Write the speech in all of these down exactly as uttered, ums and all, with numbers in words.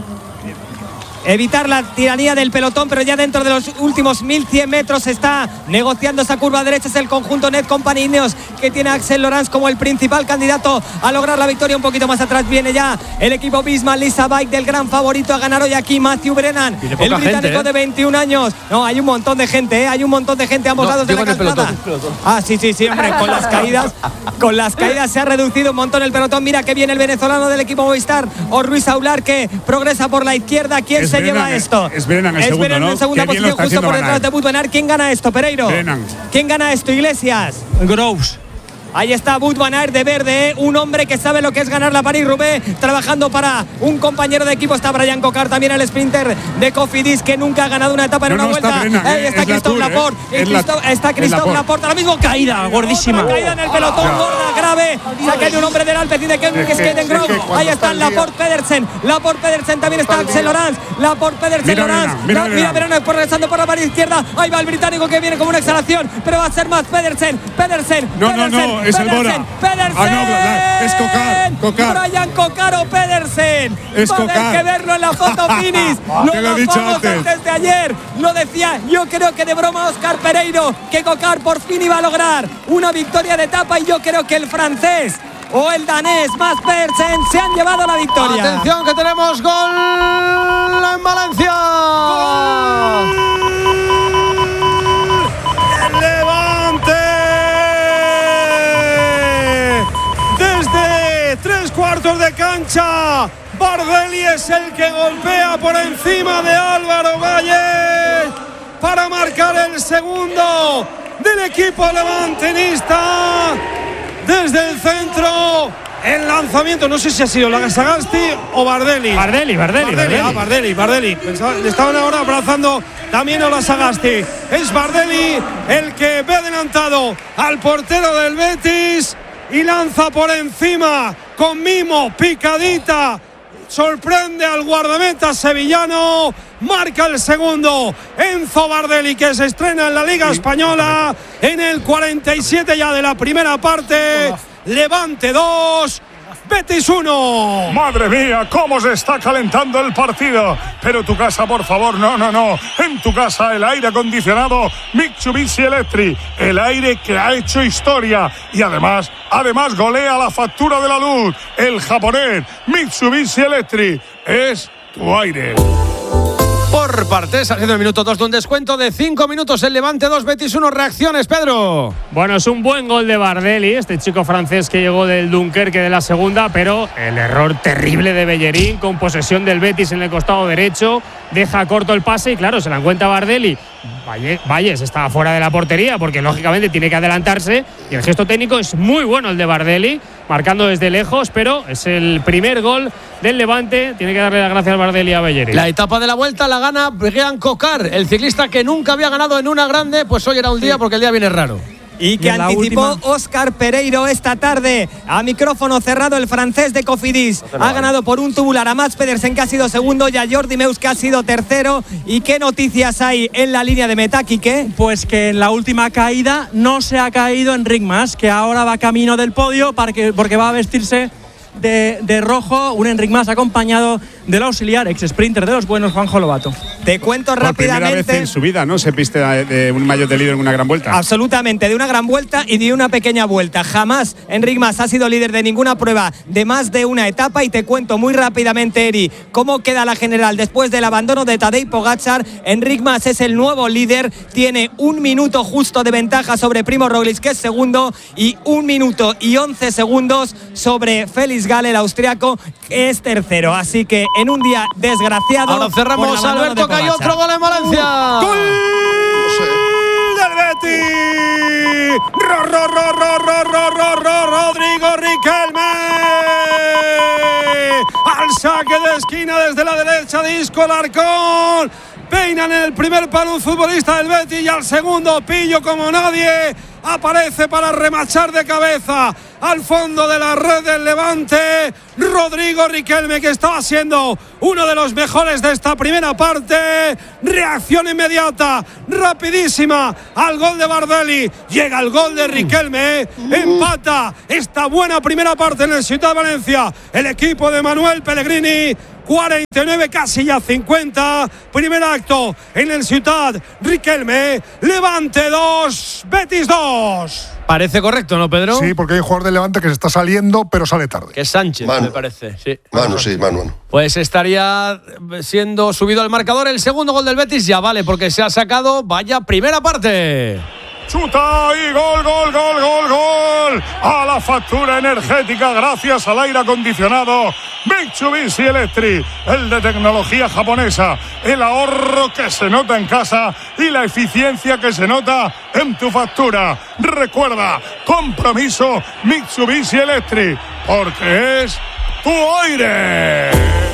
evitar la tiranía del pelotón, pero ya dentro de los últimos mil cien metros se está negociando esa curva derecha. Es el conjunto Net Company Ineos que tiene a Axel Laurens como el principal candidato a lograr la victoria. Un poquito más atrás viene ya el equipo Visma Lease Bike del gran favorito a ganar hoy aquí, Matthew Brennan, el británico gente, ¿eh? de veintiún años. No, hay un montón de gente, ¿eh? hay un montón de gente a ambos no, lados de la calzada. Ah, sí, sí, sí, hombre, con las caídas, con las caídas se ha reducido un montón el pelotón. Mira que viene el venezolano del equipo Movistar, o Ruiz Aular, que progresa por la izquierda. ¿Quién es se Brennan, lleva esto? Es Brennan en, es segundo, Brennan ¿no? en segunda posición, justo por detrás de Wout van Aert. ¿Quién gana esto, Pereiro? Brennan. ¿Quién gana esto, Iglesias? Groves. Ahí está Wout van Aert de verde, ¿eh? Un hombre que sabe lo que es ganar la París-Roubaix, trabajando para un compañero de equipo. Está Brian Cocard, también el sprinter de Cofidis, que nunca ha ganado una etapa en no, una no, vuelta. Está, Brennan, Ahí está Christophe la Laporte, eh. Christophe, la, está Christophe Laporte, ahora mismo caída, gordísima. Otra caída en el pelotón, no. gorda, grave. Saque de un hombre del Alpecin de Kevin Skedengrove. Ahí están Laporte, Pedersen, Laporte, Pedersen, también está Axel Laurens, Laporte, Pedersen, Laurens. Mira, mira, Brennan progresando por la pared izquierda. Ahí va el británico que viene como una exhalación, pero va a ser más Pedersen, Pedersen, no, Pedersen, no, no, es el Bora. Pedersen. Ah, no, la, es Cocard, Cocard. Brian Cocard o Pedersen. Es Va Cocard. a haber que verlo en la foto finish. Te lo he dicho antes. antes de ayer. Lo decía, yo creo que de broma Óscar Pereiro, que Cocard por fin iba a lograr una victoria de etapa, y yo creo que el francés o el danés Mats Pedersen se han llevado la victoria. Atención que tenemos gol en Valencia. ¡Gol! ¡El Levante! Desde tres cuartos de cancha, Bardelli es el que golpea por encima de Álvaro Valle para marcar el segundo del equipo levantinista. Desde el centro, el lanzamiento, no sé si ha sido la Sagasti o Bardelli. Bardelli, Bardelli, Bardelli. Ah, Bardelli, Bardelli. Pensaba, le estaban ahora abrazando también a la Sagasti. Es Bardelli el que ve adelantado al portero del Betis y lanza por encima con mimo, picadita. Sorprende al guardameta sevillano, marca el segundo Enzo Bardelli, que se estrena en la Liga Española en el cuarenta y siete ya de la primera parte. Levante dos, Betis uno. Madre mía, cómo se está calentando el partido. Pero tu casa, por favor, no, no, no. En tu casa el aire acondicionado Mitsubishi Electric, el aire que ha hecho historia y además, además golea la factura de la luz. El japonés Mitsubishi Electric es tu aire. Por partes, haciendo el minuto dos de un descuento de cinco minutos. El Levante dos, Betis uno. Reacciones, Pedro. Bueno, es un buen gol de Bardelli, este chico francés que llegó del Dunkerque de la segunda, pero el error terrible de Bellerín con posesión del Betis en el costado derecho. Deja corto el pase y claro, se la encuentra Bardelli. Valle, Valles estaba fuera de la portería porque lógicamente tiene que adelantarse y el gesto técnico es muy bueno el de Bardelli, marcando desde lejos, pero es el primer gol del Levante. Tiene que darle las gracias a Bardelli y a Bellerín. La etapa de la vuelta la gana Brian Cocard, el ciclista que nunca había ganado en una grande, pues hoy era un día porque el día viene raro. Y que y anticipó última... Óscar Pereiro esta tarde a micrófono cerrado, el francés de Cofidis. No ha ganado por un tubular a Mats Pedersen, que ha sido segundo, y a Jordi Meus, que ha sido tercero. ¿Y qué noticias hay en la línea de meta, Quique? Pues que en la última caída no se ha caído Enric Mas, que ahora va camino del podio para que, porque va a vestirse de, de rojo, un Enric Mas acompañado del auxiliar, ex sprinter de los buenos, Juanjo Lobato. Te cuento Por rápidamente. Primera vez en su vida, ¿no? Se piste de un maillot de líder en una gran vuelta. Absolutamente, de una gran vuelta y de una pequeña vuelta. Jamás Enric Mas ha sido líder de ninguna prueba de más de una etapa. Y te cuento muy rápidamente, Eri, cómo queda la general después del abandono de Tadej Pogačar. Enric Mas es el nuevo líder, tiene un minuto justo de ventaja sobre Primo Roglic, que es segundo, y un minuto y once segundos sobre Félix Gall, el austriaco, que es tercero. Así que en un día desgraciado. Ahora cerramos, Alberto, que hay otro gol en Valencia. ¡Gol del Betis! ¡Ro, ro, ro, ro, ro, ro, ro, ro, Rodrigo Riquelme! Al saque de esquina desde la derecha, Isco Larcón. Peinan en el primer palo un futbolista del Betis y al segundo, Pillo como nadie, aparece para remachar de cabeza al fondo de la red del Levante. Rodrigo Riquelme, que estaba siendo uno de los mejores de esta primera parte. Reacción inmediata, rapidísima al gol de Bardelli. Llega el gol de Riquelme, ¿eh? Empata esta buena primera parte en el Ciutat de Valencia el equipo de Manuel Pellegrini. cuarenta y nueve, casi ya cincuenta. Primer acto en el Ciutat Riquelme. Levante dos, Betis dos. Parece correcto, ¿no, Pedro? Sí, porque hay un jugador del Levante que se está saliendo, pero sale tarde. Que es Sánchez, Manu. me parece. Sí. Manu, sí, Manu, Manu. Pues estaría siendo subido al marcador el segundo gol del Betis. Ya vale, porque se ha sacado. Vaya primera parte. Chuta y gol, gol, gol, gol, gol. A la factura energética gracias al aire acondicionado Mitsubishi Electric, el de tecnología japonesa. El ahorro que se nota en casa y la eficiencia que se nota en tu factura. Recuerda, compromiso Mitsubishi Electric, porque es tu aire.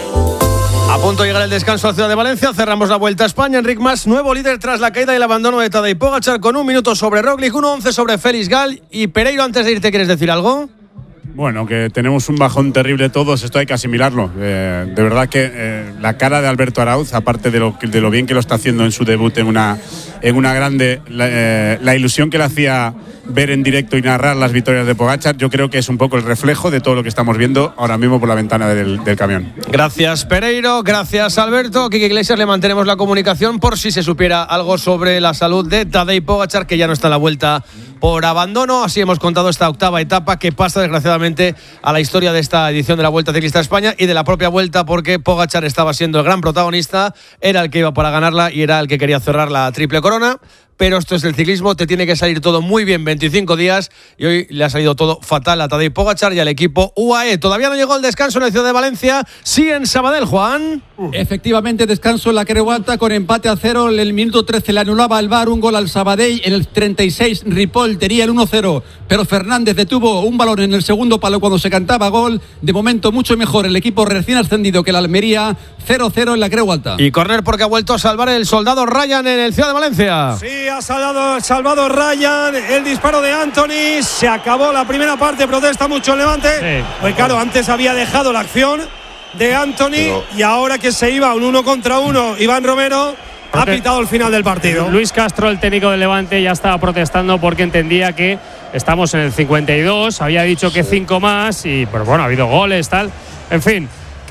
A punto de llegar el descanso a la ciudad de Valencia, cerramos la Vuelta a España. Enric Mas, nuevo líder tras la caída y el abandono de Tadej Pogačar, con un minuto sobre Roglic, uno once sobre Félix Gal. Y Pereiro, antes de irte, ¿quieres decir algo? Bueno, que tenemos un bajón terrible todos, esto hay que asimilarlo. Eh, de verdad que eh, la cara de Alberto Arauz, aparte de lo, de lo bien que lo está haciendo en su debut en una, en una grande, la, eh, la ilusión que le hacía ver en directo y narrar las victorias de Pogačar, yo creo que es un poco el reflejo de todo lo que estamos viendo ahora mismo por la ventana del, del camión. Gracias, Pereiro, gracias, Alberto. Kike Iglesias, le mantenemos la comunicación por si se supiera algo sobre la salud de Tadej Pogačar, que ya no está en la Vuelta por abandono. Así hemos contado esta octava etapa que pasa desgraciadamente a la historia de esta edición de la Vuelta Ciclista a España y de la propia Vuelta, porque Pogačar estaba siendo el gran protagonista, era el que iba para ganarla y era el que quería cerrar la triple corona. Pero esto es el ciclismo, te tiene que salir todo muy bien veinticinco días y hoy le ha salido todo fatal a Tadej Pogačar y al equipo U A E. Todavía no llegó el descanso en la ciudad de Valencia, sí en Sabadell, Juan. Efectivamente, descanso en la Creu Alta con empate a cero. En el minuto trece le anulaba el V A R un gol al Sabadell. En el treinta y seis Ripoll tenía el uno cero, pero Fernández detuvo un balón en el segundo palo cuando se cantaba gol. De momento mucho mejor el equipo recién ascendido que la Almería, cero cero en la Creu Alta. Y córner porque ha vuelto a salvar el soldado Ryan en el Ciudad de Valencia. Sí, ha salvado, salvado Ryan el disparo de Anthony. Se acabó la primera parte, protesta mucho el Levante. Sí. Pues claro, antes había dejado la acción de Anthony, pero, y ahora que se iba un uno contra uno Iván Romero ha pitado el final del partido. Luis Castro, el técnico del Levante, ya estaba protestando porque entendía que estamos en el cincuenta y dos, había dicho que cinco más y pues bueno, ha habido goles, tal, en fin,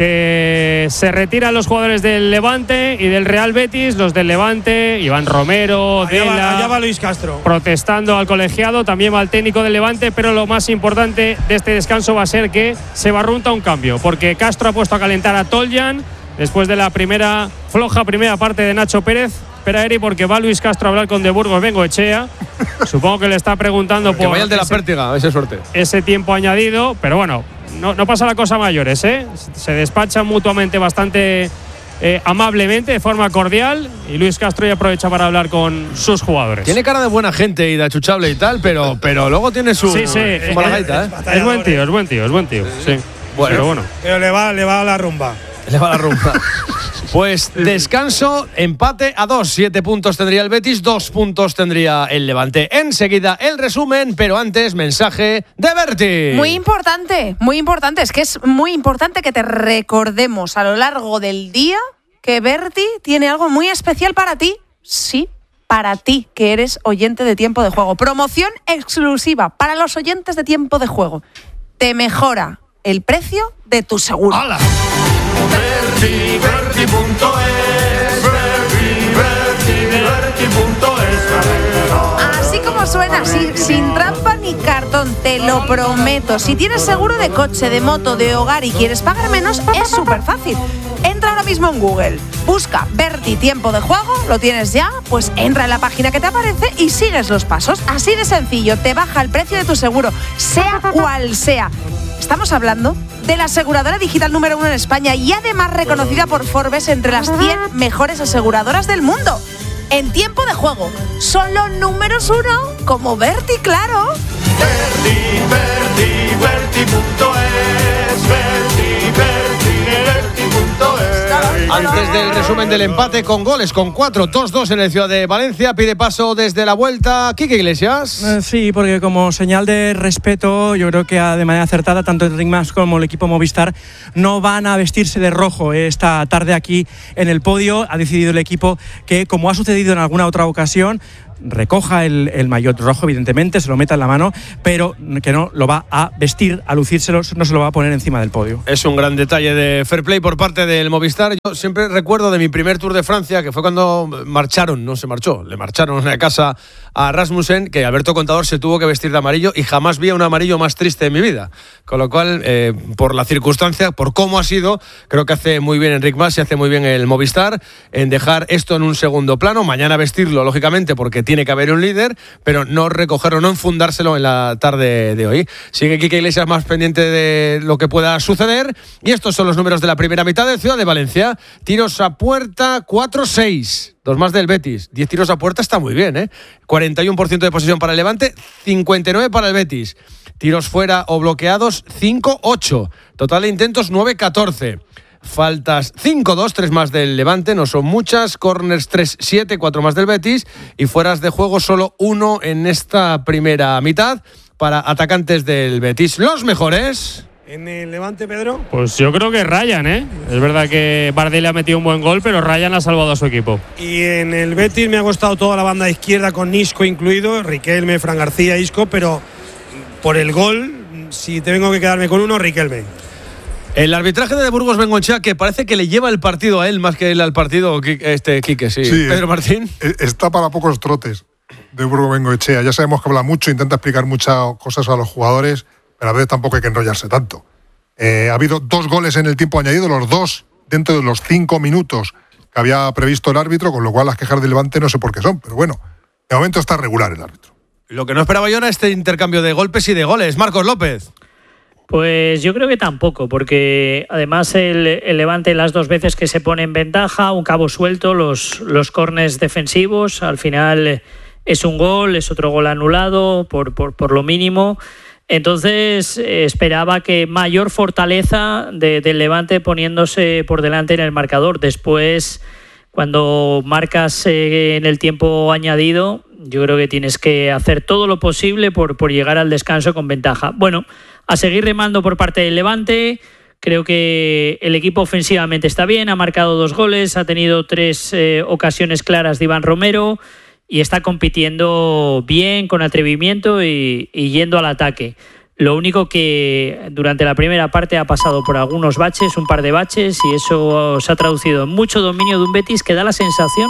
que se retiran los jugadores del Levante y del Real Betis, los del Levante, Iván Romero, allá Dela, va, allá va Luis Castro protestando al colegiado, también va el técnico del Levante, pero lo más importante de este descanso va a ser que se barrunta un cambio, porque Castro ha puesto a calentar a Toljan después de la primera floja primera parte de Nacho Pérez. Espera, Eri, porque va Luis Castro a hablar con De Burgos Bengoechea. Supongo que le está preguntando por que vaya el de la ese, pértiga, esa suerte. Ese tiempo añadido, pero bueno, no, no pasa la cosa a mayores, ¿eh? Se despachan mutuamente bastante eh, amablemente, de forma cordial, y Luis Castro ya aprovecha para hablar con sus jugadores. Tiene cara de buena gente y de achuchable y tal, pero, pero luego tiene su, sí, sí, su mala gaita, ¿eh? Es, es buen tío, es buen tío, es buen tío, sí. Bueno, pero bueno. Pero le va, le va a la rumba. Le va a la rumba. Pues descanso, empate a dos. Siete puntos tendría el Betis, dos puntos tendría el Levante. Enseguida el resumen, pero antes mensaje de Berti. Muy importante, muy importante. Es que es muy importante que te recordemos a lo largo del día que Berti tiene algo muy especial para ti. Sí, para ti, que eres oyente de Tiempo de Juego. Promoción exclusiva para los oyentes de Tiempo de Juego. Te mejora el precio de tu seguro. ¡Hala! Berti, Berti punto es, Berti, Berti, Berti punto es. Así como suena, sin, sin trampa ni cartón, te lo prometo. Si tienes seguro de coche, de moto, de hogar y quieres pagar menos, es súper fácil. Entra ahora mismo en Google, busca Berti Tiempo de Juego, lo tienes ya, pues entra en la página que te aparece y sigues los pasos. Así de sencillo, te baja el precio de tu seguro, sea cual sea. Estamos hablando de la aseguradora digital número uno en España y además reconocida por Forbes entre las cien mejores aseguradoras del mundo. En Tiempo de Juego, son los números uno, como Berti, claro. Berti, Berti, Berti punto es, Berti, Berti, Berti punto es. Antes del resumen del empate con goles, con cuatro, dos dos en el Ciudad de Valencia, pide paso desde la Vuelta Kike Iglesias. Eh, sí, porque como señal de respeto, yo creo que de manera acertada, tanto el Enric Mas como el equipo Movistar no van a vestirse de rojo esta tarde aquí en el podio. Ha decidido el equipo que, como ha sucedido en alguna otra ocasión, recoja el, el maillot rojo, evidentemente, se lo meta en la mano, pero que no lo va a vestir, a lucírselo, no se lo va a poner encima del podio. Es un gran detalle de fair play por parte del Movistar. Yo siempre recuerdo de mi primer Tour de Francia, que fue cuando marcharon, no se marchó, le marcharon a casa a Rasmussen, que Alberto Contador se tuvo que vestir de amarillo y jamás vi un amarillo más triste en mi vida. Con lo cual, eh, por la circunstancia, por cómo ha sido, creo que hace muy bien Enric Mas y hace muy bien el Movistar en dejar esto en un segundo plano. Mañana vestirlo, lógicamente, porque tiene que haber un líder, pero no recogerlo, no enfundárselo en la tarde de hoy. Sigue Quique Iglesias más pendiente de lo que pueda suceder. Y estos son los números de la primera mitad de Ciudad de Valencia. Tiros a puerta, cuatro seis. Dos más del Betis. diez tiros a puerta está muy bien, ¿eh? cuarenta y uno por ciento de posesión para el Levante, cincuenta y nueve para el Betis. Tiros fuera o bloqueados, cinco ocho. Total de intentos, nueve catorce. Faltas cinco dos, tres más del Levante, no son muchas. Corners tres siete, cuatro más del Betis. Y fueras de juego solo uno en esta primera mitad para atacantes del Betis. Los mejores... En el Levante, Pedro. Pues yo creo que Ryan, ¿eh? Es verdad que Bardelli ha metido un buen gol, pero Ryan ha salvado a su equipo. Y en el Betis me ha costado toda la banda izquierda con Isco incluido, Riquelme, Fran García, Isco, pero por el gol, si te vengo que quedarme con uno, Riquelme. El arbitraje de Burgos Bengoechea, que parece que le lleva el partido a él más que él al partido, este Quique, sí. sí Pedro Martín. Está para pocos trotes de Burgos Bengoechea. Ya sabemos que habla mucho, intenta explicar muchas cosas a los jugadores, pero a veces tampoco hay que enrollarse tanto. Eh, ha habido dos goles en el tiempo añadido, los dos dentro de los cinco minutos que había previsto el árbitro, con lo cual las quejas del Levante no sé por qué son, pero bueno, de momento está regular el árbitro. Lo que no esperaba yo era este intercambio de golpes y de goles. Marcos López. Pues yo creo que tampoco, porque además el, el Levante las dos veces que se pone en ventaja, un cabo suelto, los, los córners defensivos, al final es un gol, es otro gol anulado por, por, por lo mínimo. Entonces eh, esperaba que mayor fortaleza de, del Levante poniéndose por delante en el marcador. Después, cuando marcas eh, en el tiempo añadido, yo creo que tienes que hacer todo lo posible por, por llegar al descanso con ventaja. Bueno, a seguir remando por parte del Levante. Creo que el equipo ofensivamente está bien, ha marcado dos goles, ha tenido tres eh, ocasiones claras de Iván Romero y está compitiendo bien, con atrevimiento y, y yendo al ataque. Lo único que durante la primera parte ha pasado por algunos baches, un par de baches, y eso se ha traducido en mucho dominio de un Betis que da la sensación,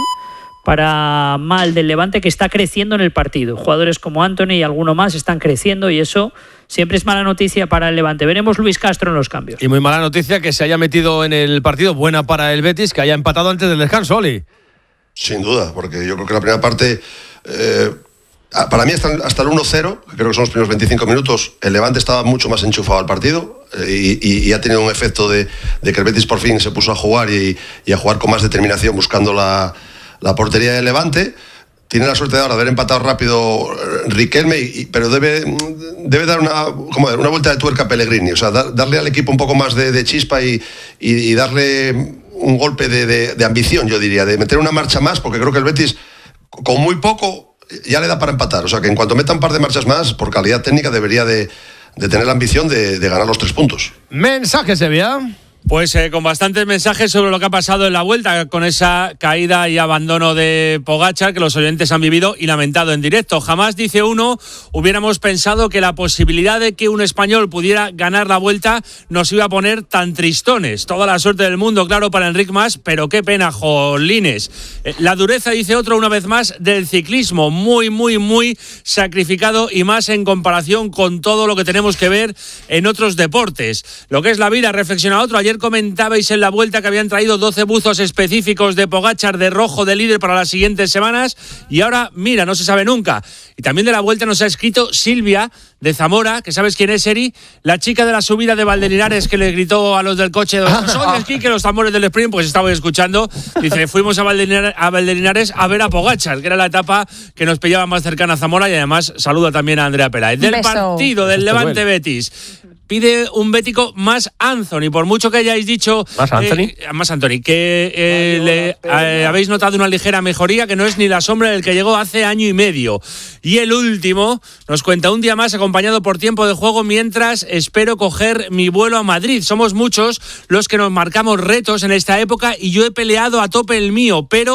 para mal del Levante, que está creciendo en el partido. Jugadores como Anthony y alguno más están creciendo y eso siempre es mala noticia para el Levante. Veremos Luis Castro en los cambios. Y muy mala noticia que se haya metido en el partido, buena para el Betis, que haya empatado antes del descanso, Oli. Sin duda, porque yo creo que la primera parte, eh, para mí hasta, hasta el uno cero, que creo que son los primeros veinticinco minutos, el Levante estaba mucho más enchufado al partido eh, y, y ha tenido un efecto de, de que el Betis por fin se puso a jugar y, y a jugar con más determinación buscando la, la portería del Levante. Tiene la suerte de ahora de haber empatado rápido Riquelme, y, pero debe, debe dar una, como una vuelta de tuerca a Pellegrini, o sea, dar, darle al equipo un poco más de, de chispa y, y, y darle un golpe de, de, de ambición, yo diría, de meter una marcha más, porque creo que el Betis, con muy poco, ya le da para empatar. O sea, que en cuanto meta un par de marchas más, por calidad técnica, debería de, de tener la ambición de, de ganar los tres puntos. Mensaje, Sevilla. Pues eh, con bastantes mensajes sobre lo que ha pasado en la vuelta, con esa caída y abandono de Pogačar que los oyentes han vivido y lamentado en directo. Jamás, dice uno, hubiéramos pensado que la posibilidad de que un español pudiera ganar la vuelta nos iba a poner tan tristones. Toda la suerte del mundo, claro, para Enric Mas, pero qué pena, jolines. Eh, la dureza, dice otro, una vez más, del ciclismo. Muy, muy, muy sacrificado, y más en comparación con todo lo que tenemos que ver en otros deportes. Lo que es la vida, reflexiona otro. Ayer comentabais en la vuelta que habían traído doce buzos específicos de Pogačar de rojo de líder para las siguientes semanas, y ahora, mira, no se sabe nunca. Y también de la vuelta nos ha escrito Silvia de Zamora, que sabes quién es, Eri, la chica de la subida de Valdelinares que le gritó a los del coche: soy aquí, que los tambores del sprint, pues estaba escuchando. Dice, fuimos a Valdelinares, a Valdelinares a ver a Pogačar, que era la etapa que nos pillaba más cercana a Zamora, y además saluda también a Andrea Peláez. Del Beso. partido del Levante bueno. Betis. Pide un bético más Anthony, por mucho que hayáis dicho... ¿Más Anthony? Eh, más Anthony, que eh, le, eh, habéis notado una ligera mejoría, que no es ni la sombra del que llegó hace año y medio. Y el último nos cuenta: un día más acompañado por tiempo de juego mientras espero coger mi vuelo a Madrid. Somos muchos los que nos marcamos retos en esta época y yo he peleado a tope el mío, pero...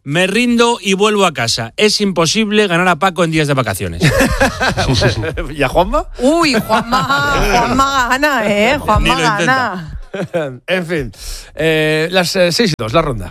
me rindo y vuelvo a casa. Es imposible ganar a Paco en días de vacaciones. ¿Y a Juanma? Uy, Juanma, Juanma gana, ¿eh? Juanma gana. En fin, eh, las eh, seis y dos, la ronda.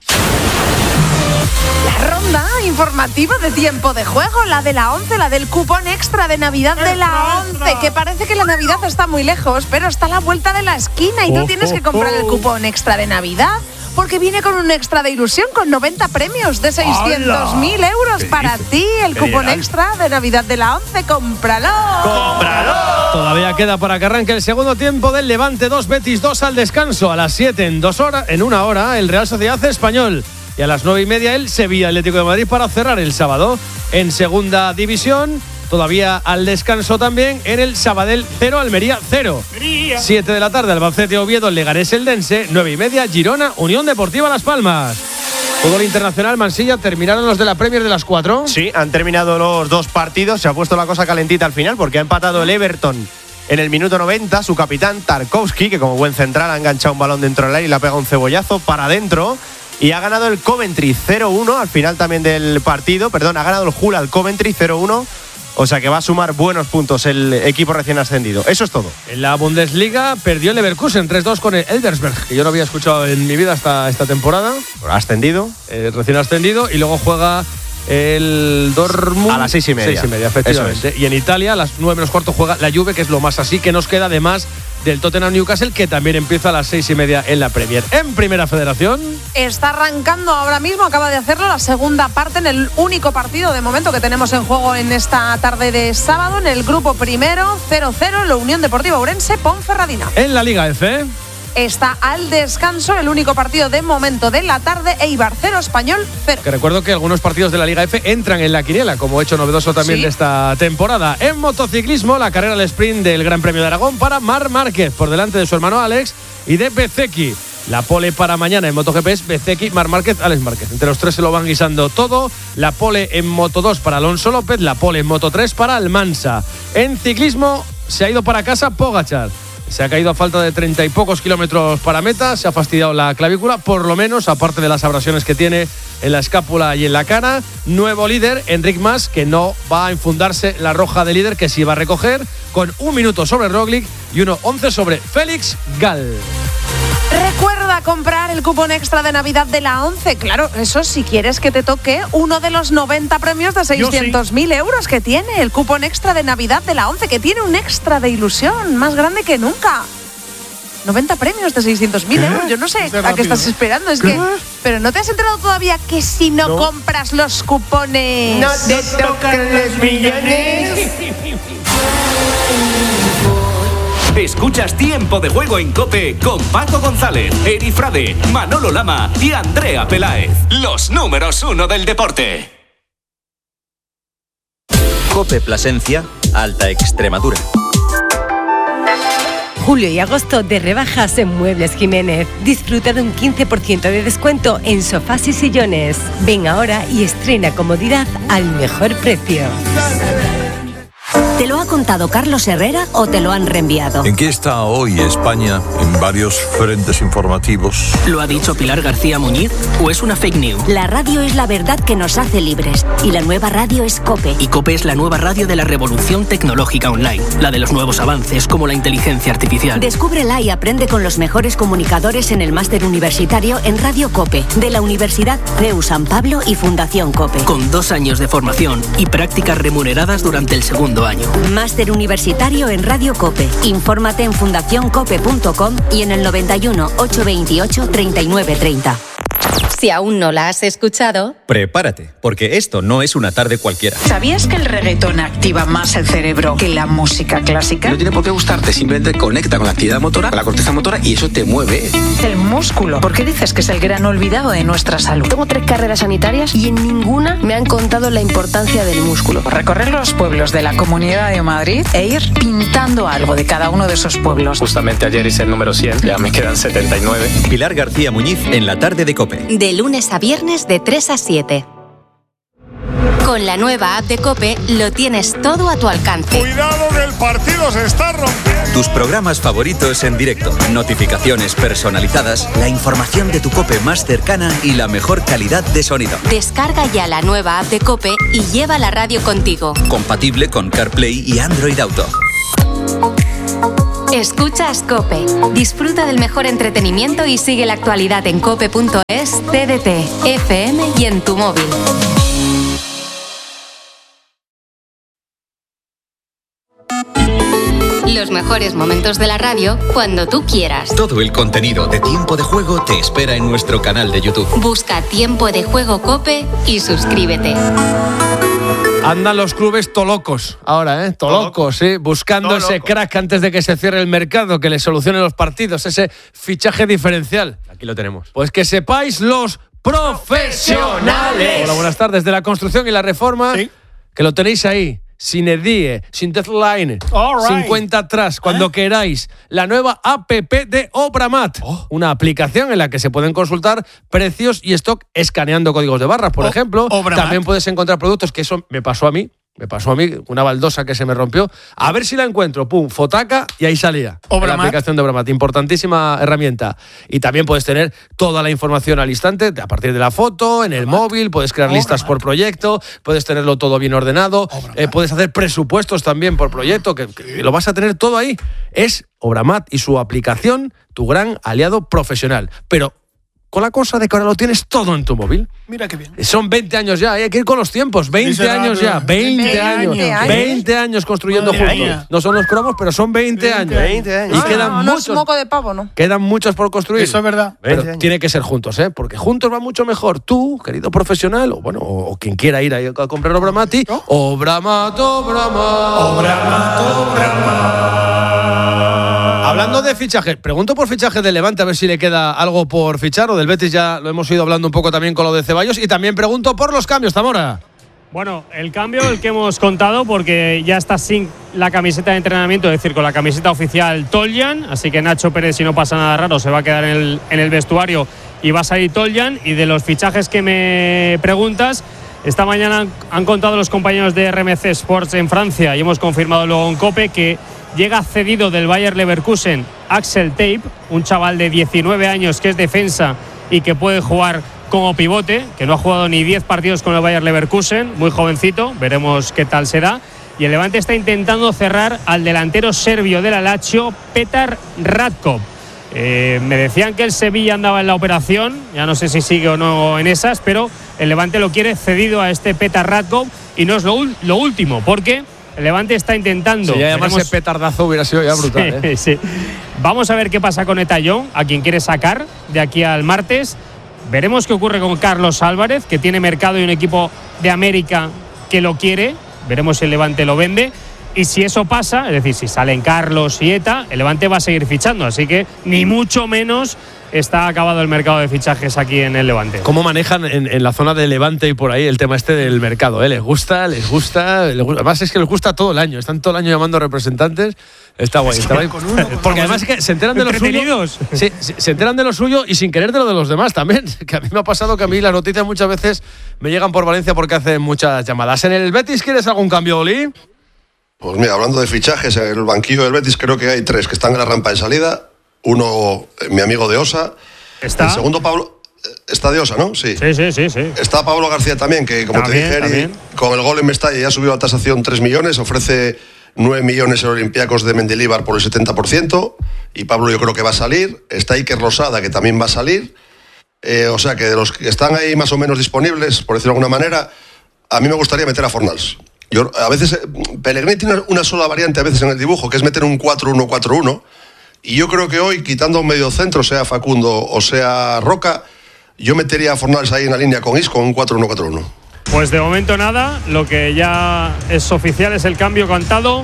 La ronda informativa de tiempo de juego, la de la once, la del cupón extra de Navidad de la once, que parece que la Navidad está muy lejos, pero está a la vuelta de la esquina y tú tienes que comprar el cupón extra de Navidad porque viene con un extra de ilusión con noventa premios de seiscientos mil euros para ti. El cupón extra de Navidad de la once, cómpralo. ¡Cómpralo! Todavía queda para que arranque el segundo tiempo del Levante dos, Betis dos al descanso. A las siete, en dos horas, en una hora, el Real Sociedad Español. Y a las nueve y media el Sevilla Atlético de Madrid para cerrar el sábado. En segunda división, todavía al descanso también, en el Sabadell cero, Almería cero. siete de la tarde, Albacete Oviedo, Leganés Eldense. nueve y media, Girona, Unión Deportiva Las Palmas. Fútbol internacional, Mansilla, ¿terminaron los de la Premier de las cuatro? Sí, han terminado los dos partidos. Se ha puesto la cosa calentita al final porque ha empatado el Everton en el minuto noventa. Su capitán, Tarkowski, que como buen central ha enganchado un balón dentro del área y le ha pegado un cebollazo para adentro. Y ha ganado el Coventry cero uno al final también del partido. Perdón, ha ganado el Hull al Coventry cero uno. O sea que va a sumar buenos puntos el equipo recién ascendido. Eso es todo. En la Bundesliga perdió el Leverkusen tres dos con el Elversberg, que yo no había escuchado en mi vida hasta esta temporada. Ascendido. Eh, recién ascendido. Y luego juega el Dortmund a las seis y media. Seis y media, efectivamente. Es. Y en Italia, a las nueve menos cuarto, juega la Juve, que es lo más así que nos queda, además del Tottenham Newcastle, que también empieza a las seis y media en la Premier. En Primera Federación está arrancando ahora mismo, acaba de hacerlo la segunda parte en el único partido de momento que tenemos en juego en esta tarde de sábado. En el grupo primero, cero cero, la Unión Deportiva Ourense, Ponferradina. En la Liga F está al descanso el único partido de momento de la tarde, Eibar cero, Español cero. Que recuerdo que algunos partidos de la Liga F entran en la quiniela, como hecho novedoso también ¿Sí? de esta temporada. En motociclismo, la carrera del sprint del Gran Premio de Aragón para Marc Márquez, por delante de su hermano Alex y de Bezzecchi. La pole para mañana en MotoGP es Bezzecchi, Marc Márquez, Alex Márquez. Entre los tres se lo van guisando todo. La pole en Moto dos para Alonso López, la pole en Moto tres para Almansa. En ciclismo se ha ido para casa Pogačar. Se ha caído a falta de treinta y pocos kilómetros para meta, se ha fastidiado la clavícula, por lo menos, aparte de las abrasiones que tiene en la escápula y en la cara. Nuevo líder, Enric Mas, que no va a enfundarse la roja de líder, que sí va a recoger, con un minuto sobre Roglic y uno once sobre Félix Gal. Recuerda comprar el cupón extra de Navidad de la once. Claro, eso si quieres que te toque uno de los noventa premios de seiscientos mil sí. euros que tiene el cupón extra de Navidad de la once, que tiene un extra de ilusión más grande que nunca. noventa premios de seiscientos mil euros. Yo no sé a qué estás esperando. Es ¿Qué? que, pero ¿no te has enterado todavía que si no, no. compras los cupones no te tocan los millones? Escuchas Tiempo de Juego en COPE con Paco González, Eri Frade, Manolo Lama y Andrea Peláez. Los números uno del deporte. COPE Plasencia, Alta Extremadura. Julio y agosto de rebajas en Muebles Jiménez. Disfruta de un quince por ciento de descuento en sofás y sillones. Ven ahora y estrena comodidad al mejor precio. ¿Te lo ha contado Carlos Herrera o te lo han reenviado? ¿En qué está hoy España en varios frentes informativos? ¿Lo ha dicho Pilar García Muñiz o es una fake news? La radio es la verdad que nos hace libres y la nueva radio es COPE. Y COPE es la nueva radio de la revolución tecnológica online, la de los nuevos avances como la inteligencia artificial. Descúbrela y aprende con los mejores comunicadores en el máster universitario en Radio COPE de la Universidad C E U San Pablo y Fundación COPE. Con dos años de formación y prácticas remuneradas durante el segundo año. Máster universitario en Radio COPE. Infórmate en fundación cope punto com y en el noventa y uno, ochocientos veintiocho, treinta y nueve treinta. Si aún no la has escuchado, prepárate, porque esto no es una tarde cualquiera. ¿Sabías que el reggaetón activa más el cerebro que la música clásica? No tiene por qué gustarte, simplemente conecta con la actividad motora, con la corteza motora y eso te mueve. El músculo. ¿Por qué dices que es el gran olvidado de nuestra salud? Tengo tres carreras sanitarias y en ninguna me han contado la importancia del músculo. Recorrer los pueblos de la Comunidad de Madrid e ir pintando algo de cada uno de esos pueblos. Justamente ayer hice el número cien, ya me quedan setenta y nueve. Pilar García Muñiz en la tarde de COPE. De lunes a viernes de tres a siete. Con la nueva app de COPE lo tienes todo a tu alcance. ¡Cuidado que el partido se está rompiendo! Tus programas favoritos en directo, notificaciones personalizadas, la información de tu COPE más cercana y la mejor calidad de sonido. Descarga ya la nueva app de COPE y lleva la radio contigo. Compatible con CarPlay y Android Auto. Escuchas COPE. Disfruta del mejor entretenimiento y sigue la actualidad en cope punto es, T D T, F M y en tu móvil. Los mejores momentos de la radio cuando tú quieras. Todo el contenido de Tiempo de Juego te espera en nuestro canal de YouTube. Busca Tiempo de Juego COPE y suscríbete. Andan los clubes tolocos ahora, ¿eh? Tolocos, sí, buscando Toloco. ese crack antes de que se cierre el mercado, que le solucione los partidos, ese fichaje diferencial. Aquí lo tenemos. Pues que sepáis los profesionales. Hola, buenas tardes. De la construcción y la reforma, sí, que lo tenéis ahí. Sin edie, sin deadline, right, sin cuenta atrás, cuando ¿Eh? queráis. La nueva app de Obramat, oh, una aplicación en la que se pueden consultar precios y stock escaneando códigos de barras, por oh, ejemplo. Obramat. También puedes encontrar productos, que eso me pasó a mí. Me pasó a mí una baldosa que se me rompió. A ver si la encuentro. Pum, fotaca y ahí salía. Obramat. La aplicación de Obramat. Importantísima herramienta. Y también puedes tener toda la información al instante, a partir de la foto, en el Obramat. móvil. Puedes crear Obramat. listas por proyecto. Puedes tenerlo todo bien ordenado. Eh, puedes hacer presupuestos también por proyecto, que, que lo vas a tener todo ahí. Es Obramat y su aplicación, tu gran aliado profesional. Pero con la cosa de que ahora lo tienes todo en tu móvil. Mira qué bien. Son veinte años ya, hay que ir con los tiempos. veinte años ya, veinte años. veinte años construyendo juntos. Años. No son los cromos, pero son veinte años. veinte años. Y no, quedan no, no muchos. Es moco de pavo, ¿no? Quedan muchos por construir. Eso es verdad. Pero tiene que ser juntos, ¿eh? Porque juntos va mucho mejor. Tú, querido profesional, o bueno, o, o quien quiera ir a, a comprar Obramati, ¿no? Obramat, Obramat. Obramat, Obramat. Hablando de fichaje, pregunto por fichaje del Levante, a ver si le queda algo por fichar, o del Betis ya lo hemos ido hablando un poco también con lo de Ceballos, y también pregunto por los cambios, Zamora. Bueno, el cambio, el que hemos contado, porque ya está sin la camiseta de entrenamiento, es decir, con la camiseta oficial Toljan, así que Nacho Pérez, si no pasa nada raro, se va a quedar en el, en el vestuario y va a salir Toljan. Y de los fichajes que me preguntas, esta mañana han, han contado los compañeros de R M C Sports en Francia y hemos confirmado luego en COPE que llega cedido del Bayer Leverkusen Axel Tape, un chaval de diecinueve años que es defensa y que puede jugar como pivote, que no ha jugado ni diez partidos con el Bayer Leverkusen, muy jovencito, veremos qué tal será. Y el Levante está intentando cerrar al delantero serbio de la Lazio, Petar Ratkov. Eh, me decían que el Sevilla andaba en la operación, ya no sé si sigue o no en esas, pero el Levante lo quiere cedido a este Petar Ratkov, y no es lo, lo último, porque el Levante está intentando. Si ya llamarse Veremos... petardazo hubiera sido ya brutal. Sí, ¿eh? sí. Vamos a ver qué pasa con Etayón, a quien quiere sacar de aquí al martes. Veremos qué ocurre con Carlos Álvarez, que tiene mercado y un equipo de América que lo quiere. Veremos si el Levante lo vende. Y si eso pasa, es decir, si salen Carlos y Eta, el Levante va a seguir fichando. Así que ni mucho menos está acabado el mercado de fichajes aquí en el Levante. ¿Cómo manejan en, en la zona de Levante y por ahí el tema este del mercado? ¿eh? ¿Les gusta? ¿Les gusta? Les gusta? Además es que les gusta todo el año. Están todo el año llamando representantes. Está guay. Está guay. Porque además es que se enteran de lo suyo. Sí, se enteran de lo suyo y sin querer de lo de los demás también. Que a mí me ha pasado que a mí las noticias muchas veces me llegan por Valencia porque hacen muchas llamadas. ¿En el Betis quieres algún cambio, Oli? Pues mira, hablando de fichajes, en el banquillo del Betis creo que hay tres que están en la rampa de salida. Uno, mi amigo de Osa. ¿Está? El segundo, Pablo. Está de Osa, ¿no? Sí. Sí, sí, sí, sí. Está Pablo García también, que como también, te dije, Eri, con el gol en Mestalla ya subió la tasación tres millones, ofrece nueve millones en Olympiacos de Mendilibar por el setenta por ciento. Y Pablo yo creo que va a salir. Está Iker Rosada, que también va a salir. Eh, o sea que de los que están ahí más o menos disponibles, por decirlo de alguna manera, a mí me gustaría meter a Fornals. Yo, a veces, Pellegrini tiene una sola variante a veces en el dibujo, que es meter un cuatro uno cuatro uno. Y yo creo que hoy, quitando un medio centro, sea Facundo o sea Roca, yo metería a Fornals ahí en la línea con Isco, con un cuatro uno cuatro uno. Pues de momento nada, lo que ya es oficial es el cambio cantado.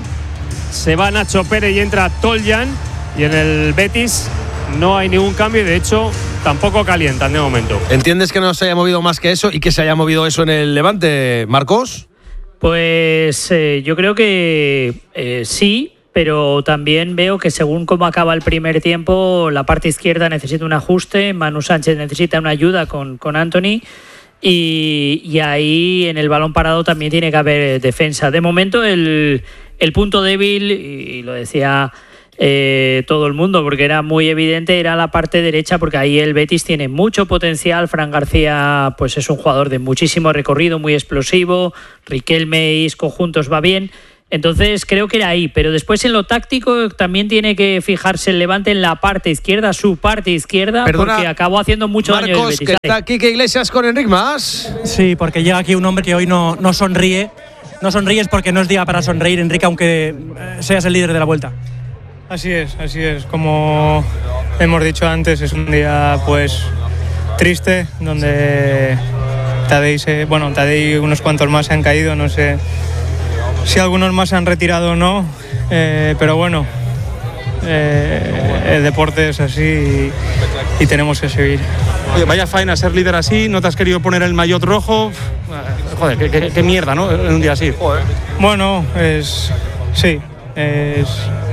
Se va Nacho Pérez y entra Toljan. Y en el Betis no hay ningún cambio y de hecho tampoco calientan de momento. ¿Entiendes que no se haya movido más que eso y que se haya movido eso en el Levante, Marcos? Pues eh, yo creo que eh, sí, pero también veo que según cómo acaba el primer tiempo, la parte izquierda necesita un ajuste, Manu Sánchez necesita una ayuda con, con Anthony. Y, y ahí en el balón parado también tiene que haber defensa. De momento el, el punto débil, y lo decía eh, todo el mundo porque era muy evidente, era la parte derecha, porque ahí el Betis tiene mucho potencial. Fran García pues es un jugador de muchísimo recorrido, muy explosivo. Riquelme y Isco juntos va bien. Entonces creo que era ahí, pero después en lo táctico también tiene que fijarse el Levante en la parte izquierda, su parte izquierda, Perdona, porque acabó haciendo mucho Marcos, daño el Betis. que está Quique Iglesias con Enric Mas. Sí, porque llega aquí un hombre que hoy no, no sonríe. No sonríes porque no es día para sonreír, Enrique, aunque seas el líder de la Vuelta. Así es, así es. Como hemos dicho antes, es un día pues triste, donde Tadej, se, bueno, Tadej y unos cuantos más se han caído, no sé si algunos más se han retirado o no, eh, pero bueno, eh, el deporte es así y, y tenemos que seguir. Oye, vaya faena ser líder así, no te has querido poner el maillot rojo. Joder, qué, qué, qué mierda, ¿no? En un día así. Joder. Bueno, es. Sí, es.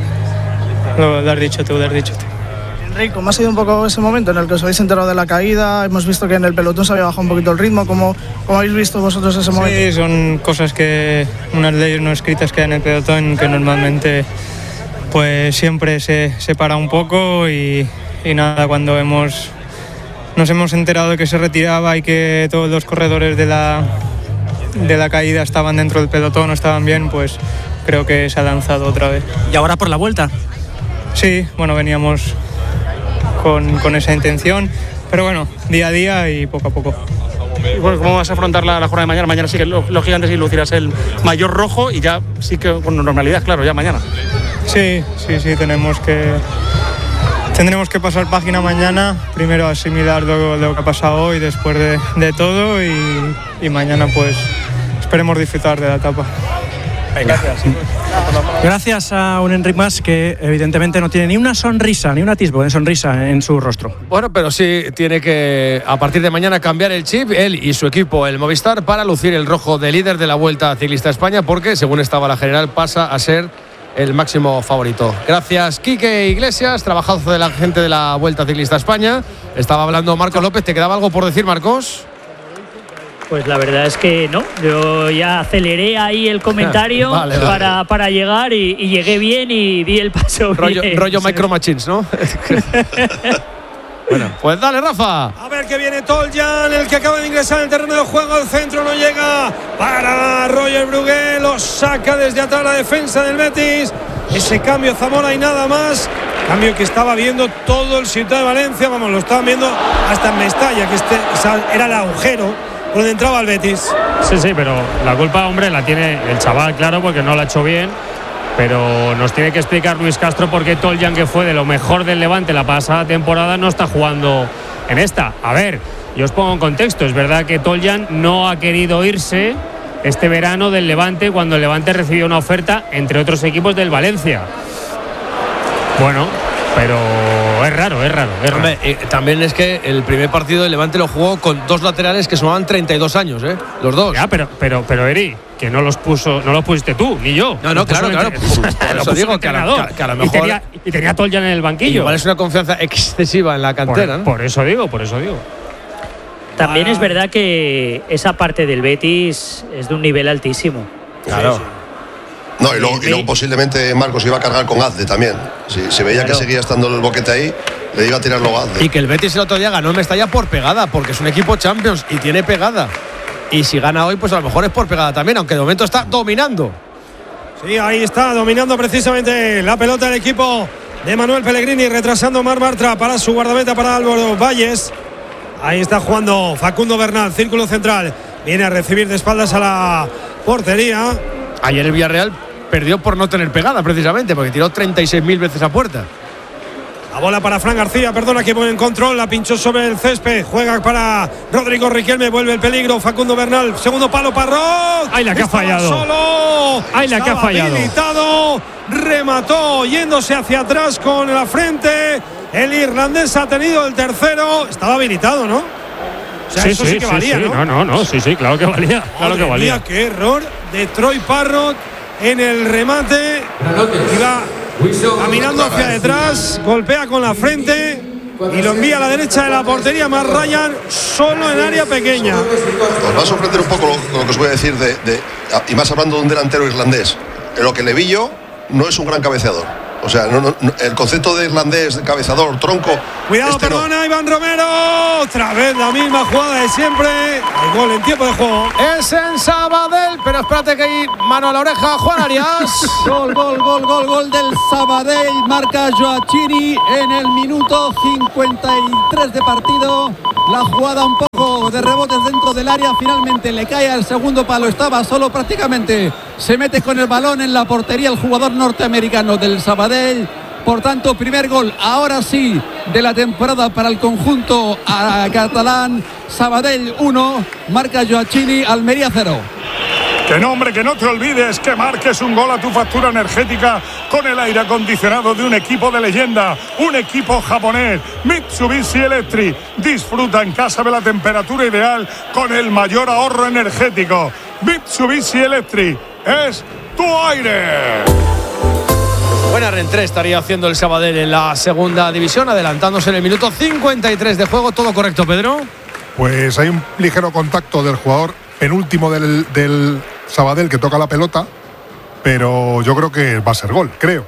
Lo, lo has dicho tú, lo has dicho tú. Enrique, ¿cómo ha sido un poco ese momento en el que os habéis enterado de la caída? Hemos visto que en el pelotón se había bajado un poquito el ritmo. ¿Cómo, cómo habéis visto vosotros ese momento? Sí, son cosas que, unas leyes no escritas que hay en el pelotón, que normalmente pues siempre se, se para un poco y, y nada, cuando hemos, nos hemos enterado de que se retiraba y que todos los corredores de la, de la caída estaban dentro del pelotón o estaban bien, pues creo que se ha lanzado otra vez. ¿Y ahora por la Vuelta? Sí, bueno, veníamos Con, con esa intención, pero bueno, día a día y poco a poco. Bueno, ¿cómo vas a afrontar la, la jornada de mañana? Mañana sí que los, los gigantes y lucirás el maillot rojo y ya sí que con normalidad, claro, ya mañana. Sí, sí, sí, tenemos que tendremos que pasar página mañana, primero asimilar lo, lo que ha pasado hoy después de, de todo y, y mañana pues esperemos disfrutar de la etapa. Gracias. Gracias a un Enric Mas que evidentemente no tiene ni una sonrisa, ni un atisbo de sonrisa en su rostro. Bueno, pero sí tiene que a partir de mañana cambiar el chip, él y su equipo, el Movistar, para lucir el rojo de líder de la Vuelta Ciclista a España, porque según estaba la general pasa a ser el máximo favorito. Gracias, Quique Iglesias, trabajazo de la gente de la Vuelta Ciclista a España. Estaba hablando Marcos López. ¿Te quedaba algo por decir, Marcos? Pues la verdad es que no, yo ya aceleré ahí el comentario vale, vale. Para, para llegar y, y llegué bien y di el paso rollo, bien. Rollo Micro Machines, ¿no? Bueno, pues dale, Rafa. A ver que viene Toljan, el que acaba de ingresar en el terreno de juego. Al centro no llega para Roger Brugué. Lo saca desde atrás la defensa del Betis. Ese cambio Zamora y nada más. Cambio que estaba viendo todo el Ciudad de Valencia. Vamos, lo estaban viendo hasta en Mestalla, que este era el agujero por donde entraba el Betis. Sí, sí, pero la culpa, hombre, la tiene el chaval, claro, porque no lo ha hecho bien. Pero nos tiene que explicar Luis Castro por qué Toljan, que fue de lo mejor del Levante la pasada temporada, no está jugando en esta. A ver, yo os pongo en contexto. Es verdad que Toljan no ha querido irse este verano del Levante cuando el Levante recibió una oferta, entre otros equipos, del Valencia. Bueno, pero es raro, es raro. Es raro. Hombre, eh, también es que el primer partido del Levante lo jugó con dos laterales que sumaban treinta y dos años, ¿eh? Los dos. Ya, pero, pero, pero Eri, que no los puso, no los pusiste tú, ni yo. No, no, claro, claro. Por eso digo que a, la, que a lo mejor. Y tenía, y tenía Toljan en el banquillo. Igual es una confianza excesiva en la cantera, por, ¿no? Por eso digo, por eso digo. También ah. es verdad que esa parte del Betis es de un nivel altísimo. Claro. Sí, sí. No, y luego, y luego posiblemente Marcos iba a cargar con Azde también. Si, si veía claro. que seguía estando el boquete ahí, le iba a tirar luego a Azde. Y que el Betis el otro día ganó en Mestalla por pegada, porque es un equipo Champions y tiene pegada. Y si gana hoy, pues a lo mejor es por pegada también, aunque de momento está dominando. Sí, ahí está, dominando precisamente la pelota del equipo de Manuel Pellegrini, retrasando Mar Bartra para su guardameta, para Álvaro Valles. Ahí está jugando Facundo Bernal, círculo central. Viene a recibir de espaldas a la portería. Ayer el Villarreal perdió por no tener pegada, precisamente, porque tiró treinta y seis mil veces a puerta. La bola para Fran García, perdona, que pone en control, la pinchó sobre el césped, juega para Rodrigo Riquelme, vuelve el peligro, Facundo Bernal, segundo palo para Roc. ¡Ay, la que ha fallado! Solo. ¡Ay, la que ha fallado! Habilitado, remató yéndose hacia atrás con la frente. El irlandés ha tenido el tercero, estaba habilitado, ¿no? O sea, sí, eso sí, sí que sí, valía, sí. ¿no? No, no, no, sí, sí, claro que valía. Claro Madre que valía. Mía, qué error de Troy Parrott en el remate. Iba caminando hacia detrás, golpea con la frente y lo envía a la derecha de la portería. Más Ryan solo en área pequeña. Os va a sorprender un poco lo, lo que os voy a decir de, de, y más hablando de un delantero irlandés. En lo que le vi yo, no es un gran cabeceador. O sea, no, no, el concepto de irlandés, de cabezador, tronco. Cuidado, este perdona, no. Iván Romero. Otra vez la misma jugada de siempre. El gol en tiempo de juego. Es en Sabadell, pero espérate que hay mano a la oreja, Juan Arias. Gol, gol, gol, gol, gol del Sabadell. Marca Joachini en el minuto cincuenta y tres de partido. La jugada un poco de rebotes dentro del área. Finalmente le cae al segundo palo. Estaba solo prácticamente. Se mete con el balón en la portería el jugador norteamericano del Sabadell. Por tanto, primer gol, ahora sí, de la temporada para el conjunto catalán. Sabadell uno, marca Joachini, Almería cero. Que no, hombre, que no te olvides que marques un gol a tu factura energética con el aire acondicionado de un equipo de leyenda, un equipo japonés, Mitsubishi Electric. Disfruta en casa de la temperatura ideal con el mayor ahorro energético. Mitsubishi Electric es tu aire. Buena reentré estaría haciendo el Sabadell en la segunda división, adelantándose en el minuto cincuenta y tres de juego. ¿Todo correcto, Pedro? Pues hay un ligero contacto del jugador penúltimo del, del Sabadell que toca la pelota, pero yo creo que va a ser gol, creo.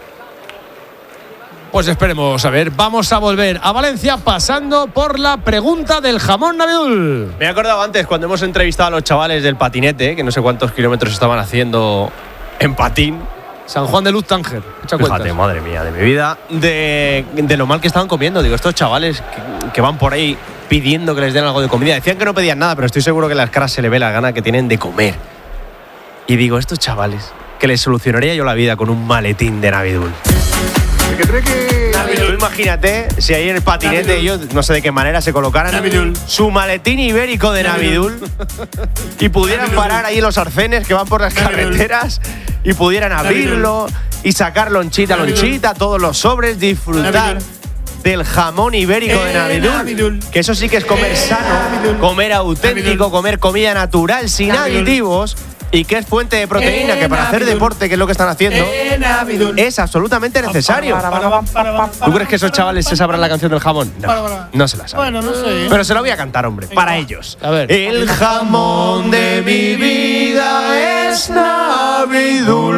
Pues esperemos a ver. Vamos a volver a Valencia pasando por la pregunta del jamón Navidul. Me he acordado antes cuando hemos entrevistado a los chavales del patinete, que no sé cuántos kilómetros estaban haciendo en patín. San Juan de Luz Tánger. Fíjate, madre mía, de mi vida, de, de lo mal que estaban comiendo. Digo, estos chavales que, que van por ahí pidiendo que les den algo de comida. Decían que no pedían nada, pero estoy seguro que en las caras se le ve la gana que tienen de comer. Y digo, estos chavales, que les solucionaría yo la vida con un maletín de Navidul. Que trae que... Tú imagínate si ahí en el patinete Navidul. Ellos, no sé de qué manera, se colocaran Navidul. Su maletín ibérico de Navidul, Navidul y pudieran Navidul. Parar ahí en los arcenes que van por las Navidul. Carreteras y pudieran abrirlo Navidul. Y sacar lonchita, Navidul. Lonchita, todos los sobres, disfrutar Navidul. Del jamón ibérico eh, de Navidul, Navidul, que eso sí que es comer eh, sano, Navidul. Comer auténtico, Navidul. Comer comida natural, sin Navidul. Aditivos. Y que es fuente de proteína, eh, que para Navidul. Hacer deporte, que es lo que están haciendo, eh, es absolutamente necesario. ¿Tú crees que esos chavales se sabrán la canción del jamón? No, no se la saben. Bueno, no sé. Pero se la voy a cantar, hombre, venga, para ellos. A ver. El jamón de mi vida es Navidul.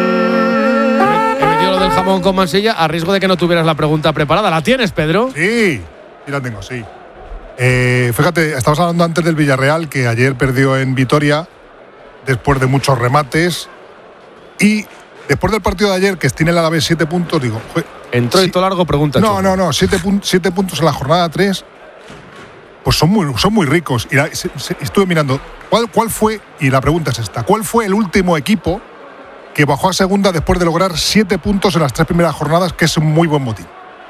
He metido lo del jamón con Mansilla a riesgo de que no tuvieras la pregunta preparada. ¿La tienes, Pedro? Sí, sí la tengo, sí. Eh, fíjate, estabas hablando antes del Villarreal, que ayer perdió en Vitoria después de muchos remates, y después del partido de ayer, que tiene el Alavés siete puntos, digo... Joder, entró sí, y todo largo, pregunta. No, no, no, siete, pun siete puntos en la jornada tres, pues son muy, son muy ricos. Y la, se, se, estuve mirando, ¿cuál, ¿cuál fue, y la pregunta es esta, ¿cuál fue el último equipo que bajó a segunda después de lograr siete puntos en las tres primeras jornadas, que es un muy buen motín?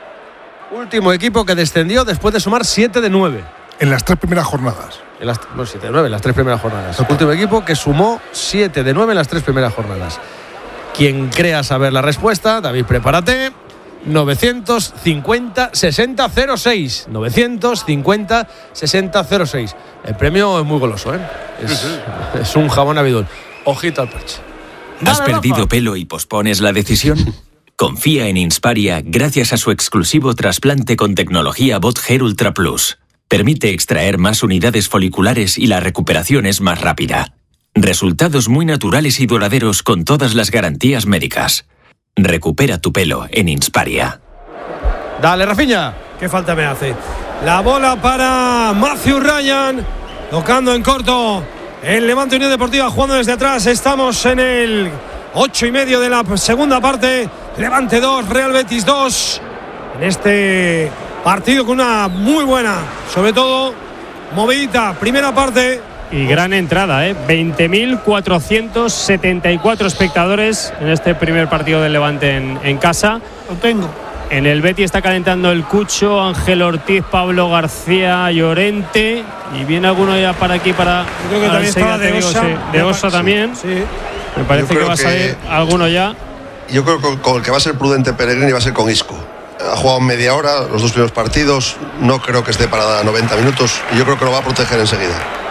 Último equipo que descendió después de sumar siete de nueve. En las tres primeras jornadas. En las, bueno, siete de nueve en las tres primeras jornadas. El último equipo que sumó siete de nueve en las tres primeras jornadas. Quien crea saber la respuesta, David, prepárate. novecientos cincuenta sesenta cero seis. novecientos cincuenta sesenta cero seis. El premio es muy goloso, ¿eh? Es, sí, sí. Es un jamón Navidul. Ojito al parche. ¿Has Dale, perdido Rafa. Pelo y pospones la decisión? Confía en Insparia gracias a su exclusivo trasplante con tecnología Bot Hair Ultra Plus. Permite extraer más unidades foliculares y la recuperación es más rápida. Resultados muy naturales y duraderos con todas las garantías médicas. Recupera tu pelo en Insparia. Dale, Rafiña. ¿Qué falta me hace? La bola para Matthew Ryan, tocando en corto el Levante Unión Deportiva, jugando desde atrás. Estamos en el ocho y medio de la segunda parte. Levante dos, Real Betis dos. En este partido con una muy buena, sobre todo, movidita primera parte. Y gran entrada, ¿eh? veinte mil cuatrocientos setenta y cuatro espectadores en este primer partido del Levante en, en casa. Lo tengo. En el Betis está calentando el Cucho, Ángel Ortiz, Pablo García, Llorente. Y viene alguno ya para aquí para. Yo creo que también estaba de Osa. Sí, de Osa también. Sí. Me parece que va a salir que, alguno ya. Yo creo que con el que va a ser prudente Pellegrini va a ser con Isco. Ha jugado media hora, los dos primeros partidos. No creo que esté para noventa minutos. Y yo creo que lo va a proteger enseguida.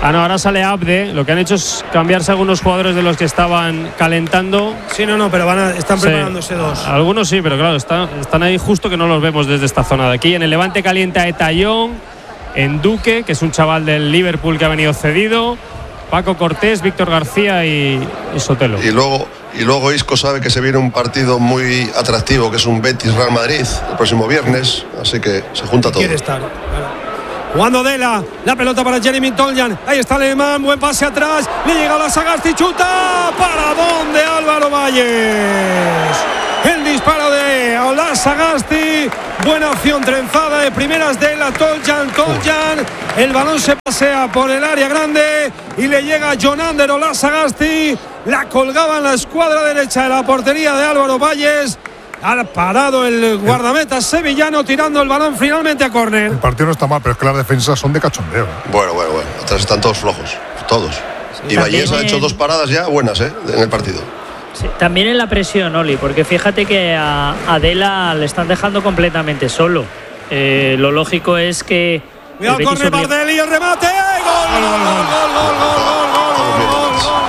Ah, no, ahora sale Abde. Lo que han hecho es cambiarse algunos jugadores de los que estaban calentando. Sí, no, no, pero van a, están Sí. preparándose dos. Algunos sí, pero claro, están, están ahí justo que no los vemos desde esta zona de aquí. En el Levante calienta Etayón, en Duque, que es un chaval del Liverpool que ha venido cedido, Paco Cortés, Víctor García y, y Sotelo. Y luego, y luego Isco sabe que se viene un partido muy atractivo, que es un Betis-Real Madrid el próximo viernes, así que se junta todo. Quiere estar. Jugando Dela, la pelota para Jeremy Toljan. Ahí está el alemán, buen pase atrás. Le llega a la Sagasti, chuta. ¿Para dónde Álvaro Valles? El disparo de Ola Sagasti. Buena acción trenzada de primeras de la Toljan. Toljan. El balón se pasea por el área grande y le llega a Jonander Ola Sagasti. La colgaba en la escuadra derecha de la portería de Álvaro Valles. Ha parado el guardameta sevillano tirando el balón finalmente a córner. El partido no está mal, pero es que las defensas son de cachondeo. Bueno, bueno, bueno. Atrás están todos flojos. Todos. Sí, y Valles ha en... hecho dos paradas ya buenas, ¿eh? En el partido. Sí, también en la presión, Oli, porque fíjate que a Adela le están dejando completamente solo. Eh, lo lógico es que. Cuidado, corre Bardelli, el remate. ¡Gol! ¡Gol, gol, gol, gol, gol, gol, gol!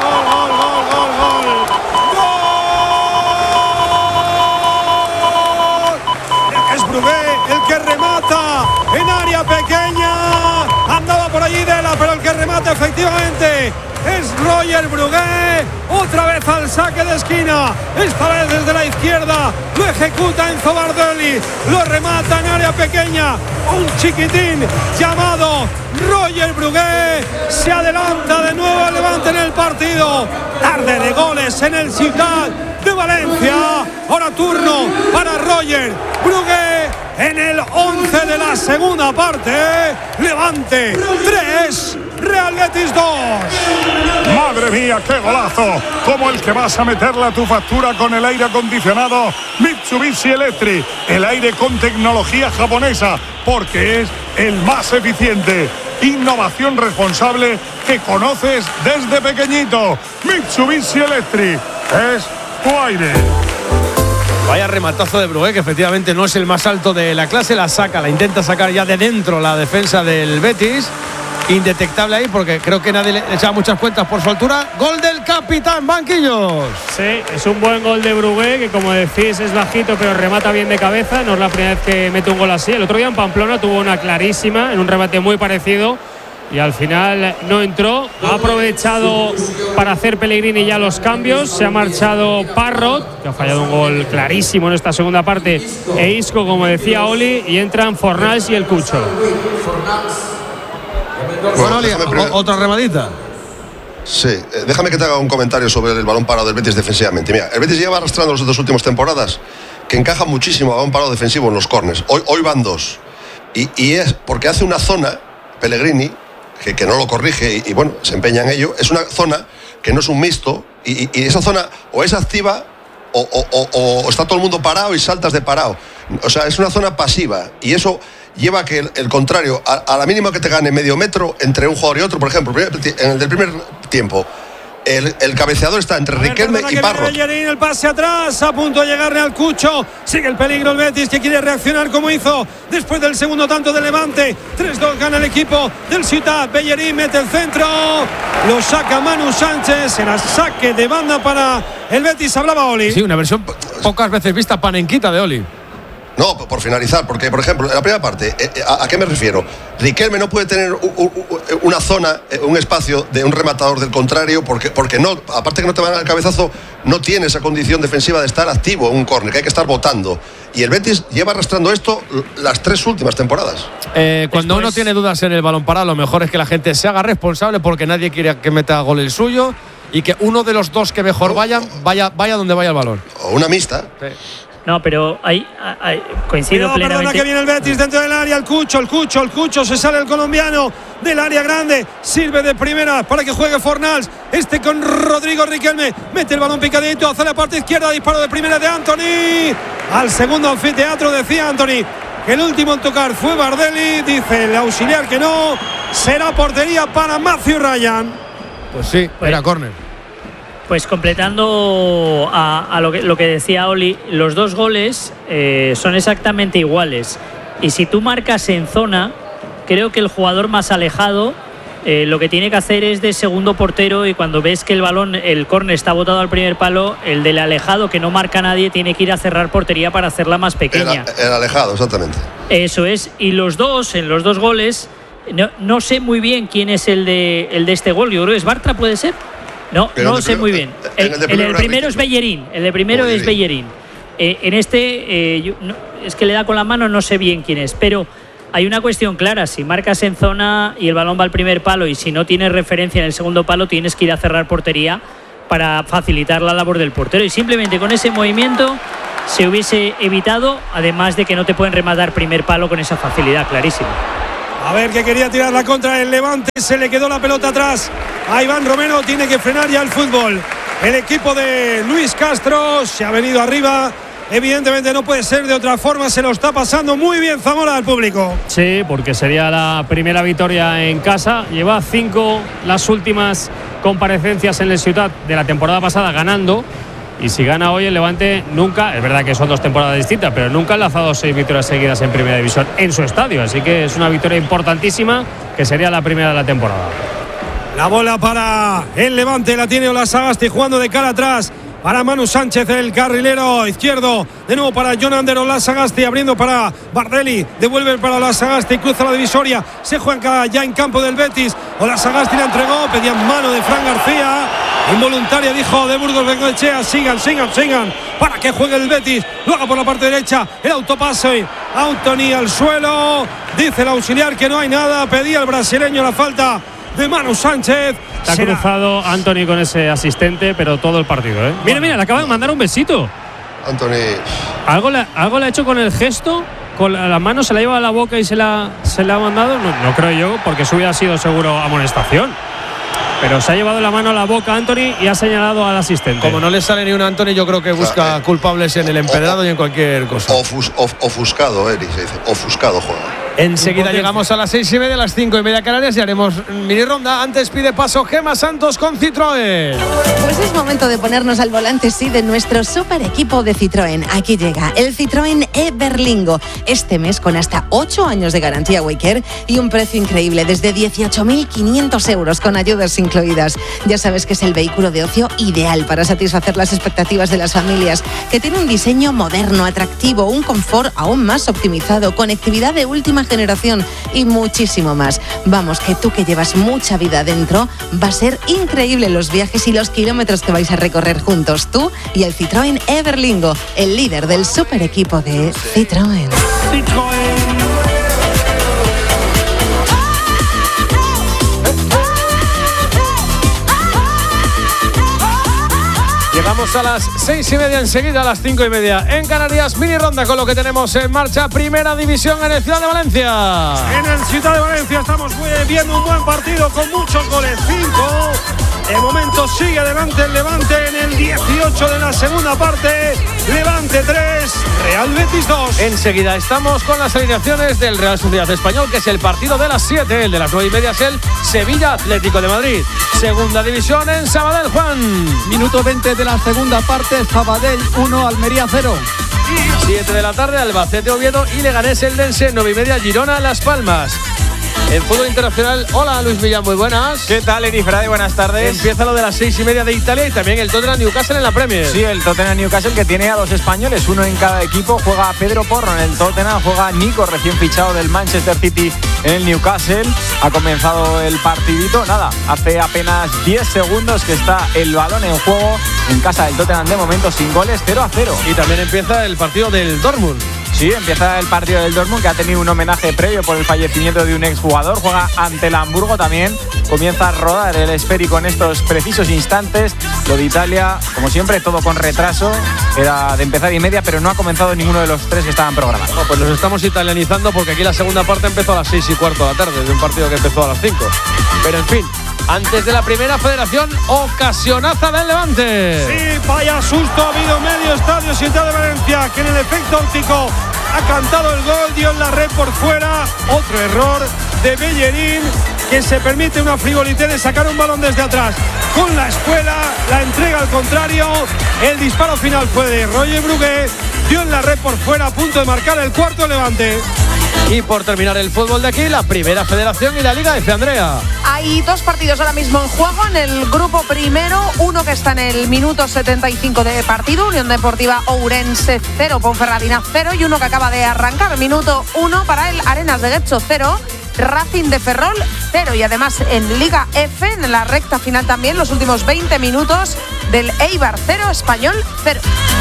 El que remata en área pequeña, andaba por allí Dela, pero el que remata efectivamente es Roger Brugué. Otra vez al saque de esquina, esta vez desde la izquierda, lo ejecuta Enzo Bardelli, lo remata en área pequeña, un chiquitín llamado Roger Brugué. Se adelanta de nuevo el Levante en el partido, tarde de goles en el Ciudad de Valencia. Ahora turno para Roger Brugué en el once de la segunda parte. Levante tres, Real Betis dos. Madre mía, qué golazo, como el que vas a meterle a tu factura con el aire acondicionado Mitsubishi Electric, el aire con tecnología japonesa, porque es el más eficiente. Innovación responsable que conoces desde pequeñito. Mitsubishi Electric es tu aire. Vaya rematazo de Brugué, que efectivamente no es el más alto de la clase, la saca, la intenta sacar ya de dentro la defensa del Betis. Indetectable ahí porque creo que nadie le echaba muchas cuentas por su altura. Gol del capitán, banquillos. Sí, es un buen gol de Brugué, que como decís es bajito pero remata bien de cabeza. No es la primera vez que mete un gol así. El otro día en Pamplona tuvo una clarísima en un remate muy parecido y al final no entró. Ha aprovechado para hacer Pellegrini ya los cambios. Se ha marchado Parrot, que ha fallado un gol clarísimo en esta segunda parte, e Isco, como decía Oli, y entran Fornals y el Cucho. Bueno, Oli, otra remadita. Sí, eh, déjame que te haga un comentario sobre el balón parado del Betis defensivamente. Mira, el Betis lleva arrastrando las dos últimas temporadas que encaja muchísimo a balón parado defensivo en los córners. Hoy, hoy van dos. Y, y es porque hace una zona, Pellegrini, que, que no lo corrige y, y bueno, se empeña en ello. Es una zona que no es un mixto y, y, y esa zona o es activa o, o, o, o está todo el mundo parado y saltas de parado. O sea, es una zona pasiva y eso lleva a que el, el contrario, a, a la mínima que te gane medio metro entre un jugador y otro, por ejemplo, en el del primer tiempo, el, el cabeceador está entre Riquelme y Parro. El pase atrás, a punto de llegarle al Cucho. Sigue el peligro el Betis, que quiere reaccionar como hizo después del segundo tanto de Levante. tres dos gana el equipo del Ciutat. Bellerín mete el centro, lo saca Manu Sánchez. Era saque de banda para el Betis. Hablaba Oli. Sí, una versión pocas veces vista panenquita de Oli. No, por finalizar, porque por ejemplo, en la primera parte, ¿a, a qué me refiero? Riquelme no puede tener u, u, una zona, un espacio de un rematador del contrario, porque, porque no, aparte que no te van al cabezazo, no tiene esa condición defensiva de estar activo en un córner, que hay que estar botando. Y el Betis lleva arrastrando esto las tres últimas temporadas. Eh, cuando Después... uno tiene dudas en el balón parado, lo mejor es que la gente se haga responsable, porque nadie quiere que meta gol el suyo, y que uno de los dos que mejor oh, vayan, vaya, vaya donde vaya el balón. O una mixta. Sí. No, pero hay, hay coincido no, plenamente. Perdona que viene el Betis dentro del área, el Cucho, el Cucho, el Cucho, se sale el colombiano del área grande, sirve de primera para que juegue Fornals, este con Rodrigo Riquelme, mete el balón picadito hacia la parte izquierda, disparo de primera de Anthony, al segundo anfiteatro, decía Anthony que el último en tocar fue Bardelli, dice el auxiliar que no, será portería para Matthew Ryan. Pues sí, pues, era córner. Pues completando a, a lo, que, lo que decía Oli, los dos goles eh, son exactamente iguales. Y si tú marcas en zona, creo que el jugador más alejado Eh, lo que tiene que hacer es de segundo portero, y cuando ves que el balón, el córner está botado al primer palo, el del alejado, que no marca a nadie, tiene que ir a cerrar portería para hacerla más pequeña. El, el alejado, exactamente. Eso es. Y los dos, en los dos goles, no, no sé muy bien quién es el de, el de este gol. Yo creo que es Bartra, ¿puede ser? No, Pero no lo sé muy bien. El, el, el, el primero es Bellerín. El de primero Bellerín. es Bellerín. Eh, en este, eh, yo, no, es que le da con la mano, no sé bien quién es, pero hay una cuestión clara. Si marcas en zona y el balón va al primer palo, y si no tienes referencia en el segundo palo, tienes que ir a cerrar portería para facilitar la labor del portero, y simplemente con ese movimiento se hubiese evitado, además de que no te pueden rematar primer palo con esa facilidad, clarísimo. A ver, que quería tirar la contra el Levante, se le quedó la pelota atrás a Iván Romero, tiene que frenar ya el fútbol. El equipo de Luis Castro se ha venido arriba. Evidentemente no puede ser de otra forma, se lo está pasando muy bien Zamora al público. Sí, porque sería la primera victoria en casa. Lleva cinco las últimas comparecencias en el Ciutat de la temporada pasada ganando. Y si gana hoy el Levante, nunca, es verdad que son dos temporadas distintas, pero nunca ha lanzado seis victorias seguidas en Primera División en su estadio. Así que es una victoria importantísima, que sería la primera de la temporada. La bola para el Levante, la tiene Ola Sagasti jugando de cara atrás para Manu Sánchez, el carrilero izquierdo. De nuevo para Jonander Ola Sagasti, abriendo para Bardelli. Devuelve para Ola Sagasti, cruza la divisoria. Se juega ya en campo del Betis. Ola Sagasti la entregó, pedían mano de Fran García. Involuntaria, dijo de Burgos Bengoechea. Sigan, sigan, sigan. Para que juegue el Betis. Luego por la parte derecha, el autopase. Anthony al suelo. Dice el auxiliar que no hay nada. Pedía el brasileño la falta de Manu Sánchez. Está Será. cruzado Anthony con ese asistente, pero todo el partido, ¿eh? Mira, mira, le acaba de mandar un besito. Anthony. ¿Algo le, algo le ha hecho con el gesto? Con la, la mano se la lleva a la boca y se la, se la ha mandado. No, no creo yo, porque eso hubiera sido seguro amonestación. Pero se ha llevado la mano a la boca Anthony y ha señalado al asistente. Como no le sale ni un Anthony, yo creo que busca o sea, eh, culpables en el empedrado o, y en cualquier cosa. Ofus, of, ofuscado, Eric, se dice. Ofuscado, juega. Enseguida llegamos a las seis y media, a las cinco y media Canarias, y haremos mini ronda. Antes pide paso Gemma Santos con Citroën. Pues es momento de ponernos al volante, sí, de nuestro super equipo de Citroën. Aquí llega el Citroën e-Berlingo. Este mes con hasta ocho años de garantía Waycare y un precio increíble desde dieciocho mil quinientos euros con ayudas incluidas. Ya sabes que es el vehículo de ocio ideal para satisfacer las expectativas de las familias, que tiene un diseño moderno, atractivo, un confort aún más optimizado, conectividad de última generación y muchísimo más. Vamos, que tú que llevas mucha vida dentro, va a ser increíble los viajes y los kilómetros que vais a recorrer juntos, tú y el Citroën e-Berlingo, el líder del super equipo de Citroën. Citroën. Llegamos a las seis y media, enseguida a las cinco y media en Canarias, mini ronda con lo que tenemos en marcha. Primera División en el Ciudad de Valencia. En el Ciudad de Valencia estamos viendo un buen partido con muchos goles. Cinco. De momento sigue adelante el Levante en el dieciocho de la segunda parte. Levante tres, Real Betis dos. Enseguida estamos con las alineaciones del Real Sociedad Español, que es el partido de las siete. El de las nueve y media es el Sevilla Atlético de Madrid. Segunda división en Sabadell, Juan. Minuto veinte de la segunda parte, Sabadell uno, Almería cero. siete de la tarde, Albacete Oviedo y Leganés Eldense. nueve y media, Girona Las Palmas. En fútbol internacional, hola Luis Millán, muy buenas. ¿Qué tal, Eri Frade? Buenas tardes. Empieza lo de las seis y media de Italia y también el Tottenham Newcastle en la Premier. Sí, el Tottenham Newcastle, que tiene a dos españoles, uno en cada equipo. Juega Pedro Porro en el Tottenham, juega Nico, recién fichado del Manchester City en el Newcastle. Ha comenzado el partidito, nada, hace apenas diez segundos que está el balón en juego en casa del Tottenham, de momento sin goles, cero a cero. Y también empieza el partido del Dortmund. Sí, empieza el partido del Dortmund, que ha tenido un homenaje previo por el fallecimiento de un exjugador. Juega ante el Hamburgo también. Comienza a rodar el esférico en estos precisos instantes. Lo de Italia, como siempre, todo con retraso. Era de empezar y media, pero no ha comenzado ninguno de los tres que estaban programados. No, pues los estamos italianizando porque aquí la segunda parte empezó a las seis y cuarto de la tarde, de un partido que empezó a las cinco. Pero en fin, antes de la primera federación, ocasionaza del Levante. Sí, vaya susto ha habido medio estadio Ciudad de Valencia, que en el efecto óptico ha cantado el gol, dio en la red por fuera. Otro error de Bellerín, que se permite una frivolité de sacar un balón desde atrás con la espuela, la entrega al contrario. El disparo final fue de Roger Brugué, dio en la red por fuera, a punto de marcar el cuarto Levante. Y por terminar el fútbol de aquí, la Primera Federación y la Liga F, Andrea. Hay dos partidos ahora mismo en juego en el grupo primero, uno que está en el minuto setenta y cinco de partido, Unión Deportiva Ourense cero, Ponferradina cero, y uno que acaba de arrancar, minuto uno para el Arenas de Getxo cero, Racing de Ferrol cero. Y además en Liga F, en la recta final también, los últimos veinte minutos del Eibar cero, Español cero.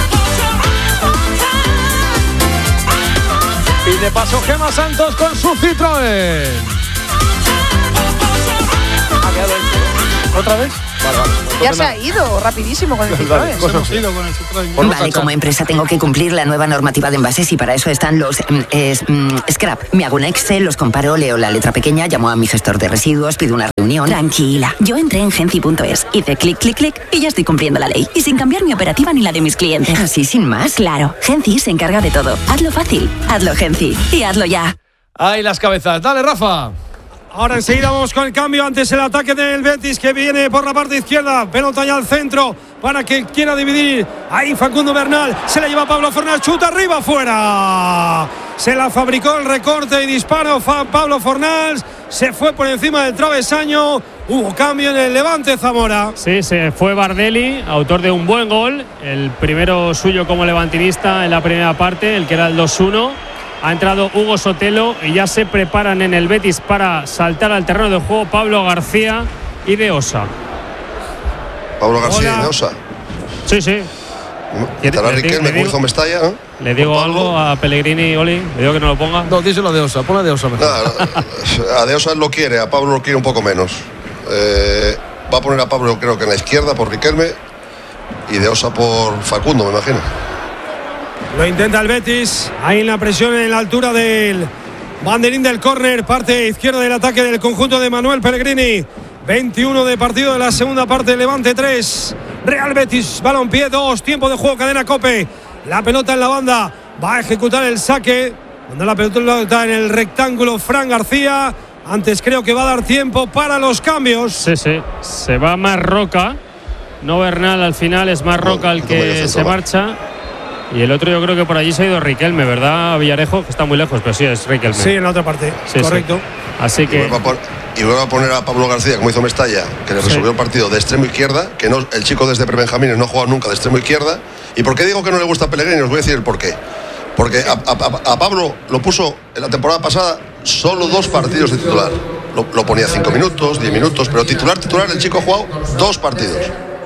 Y de paso, Gemma Santos con su Citroën. ¿Otra vez? Vale, vale. Ya se ha ido rapidísimo con el Citroën. Vale, como empresa tengo que cumplir la nueva normativa de envases y para eso están los mm, es, mm, scrap. Me hago un Excel, los comparo, leo la letra pequeña, llamo a mi gestor de residuos, pido una reunión. Tranquila, yo entré en genci punto es, hice clic, clic, clic y ya estoy cumpliendo la ley. Y sin cambiar mi operativa ni la de mis clientes. ¿Así sin más? Claro, Genci se encarga de todo. Hazlo fácil, hazlo Genci y hazlo ya. Ahí las cabezas. Dale, Rafa. Ahora enseguida vamos con el cambio. Antes el ataque del Betis que viene por la parte izquierda. Pelota ya al centro para que quiera dividir. Ahí Facundo Bernal. Se la lleva Pablo Fornals. Chuta arriba, fuera. Se la fabricó el recorte y disparo. Pablo Fornals. Se fue por encima del travesaño. Hubo cambio en el Levante Zamora. Sí, se fue Bardelli, autor de un buen gol. El primero suyo como levantinista en la primera parte, el que era el dos uno. Ha entrado Hugo Sotelo y ya se preparan en el Betis para saltar al terreno de juego Pablo García y De Osa. Pablo García Hola. y De Osa. Sí, sí. Estará Riquelme como hizo Mestalla, ¿no? Le digo algo a Pellegrini, Oli. Le digo que no lo ponga. No, díselo a De Osa. Pon a De Osa mejor. No, a De Osa lo quiere, a Pablo lo quiere un poco menos. Eh, va a poner a Pablo, creo que en la izquierda por Riquelme y De Osa por Facundo, me imagino. Lo intenta el Betis, ahí en la presión en la altura del banderín del córner, parte izquierda del ataque del conjunto de Manuel Pellegrini. veintiuno de partido de la segunda parte, Levante tres, Real Betis, Balompié dos, tiempo de juego, cadena COPE. La pelota en la banda, va a ejecutar el saque, cuando la pelota en el rectángulo, Fran García. Antes creo que va a dar tiempo para los cambios. Sí, sí, se va Marroca, no Bernal al final, es Marroca el que se marcha. Y el otro yo creo que por allí se ha ido Riquelme, ¿verdad? Villarejo, que está muy lejos, pero sí es Riquelme. Sí, en la otra parte, sí, correcto. Sí. Así que... Y vuelve a poner a Pablo García, como hizo Mestalla, que le resolvió sí. el partido de extremo izquierda, que no, el chico desde prebenjamines no ha jugado nunca de extremo izquierda. ¿Y por qué digo que no le gusta a Pellegrini? Os voy a decir el porqué. Porque a, a, a Pablo lo puso en la temporada pasada solo dos partidos de titular. Lo, lo ponía cinco minutos, diez minutos, pero titular, titular, el chico ha jugado dos partidos.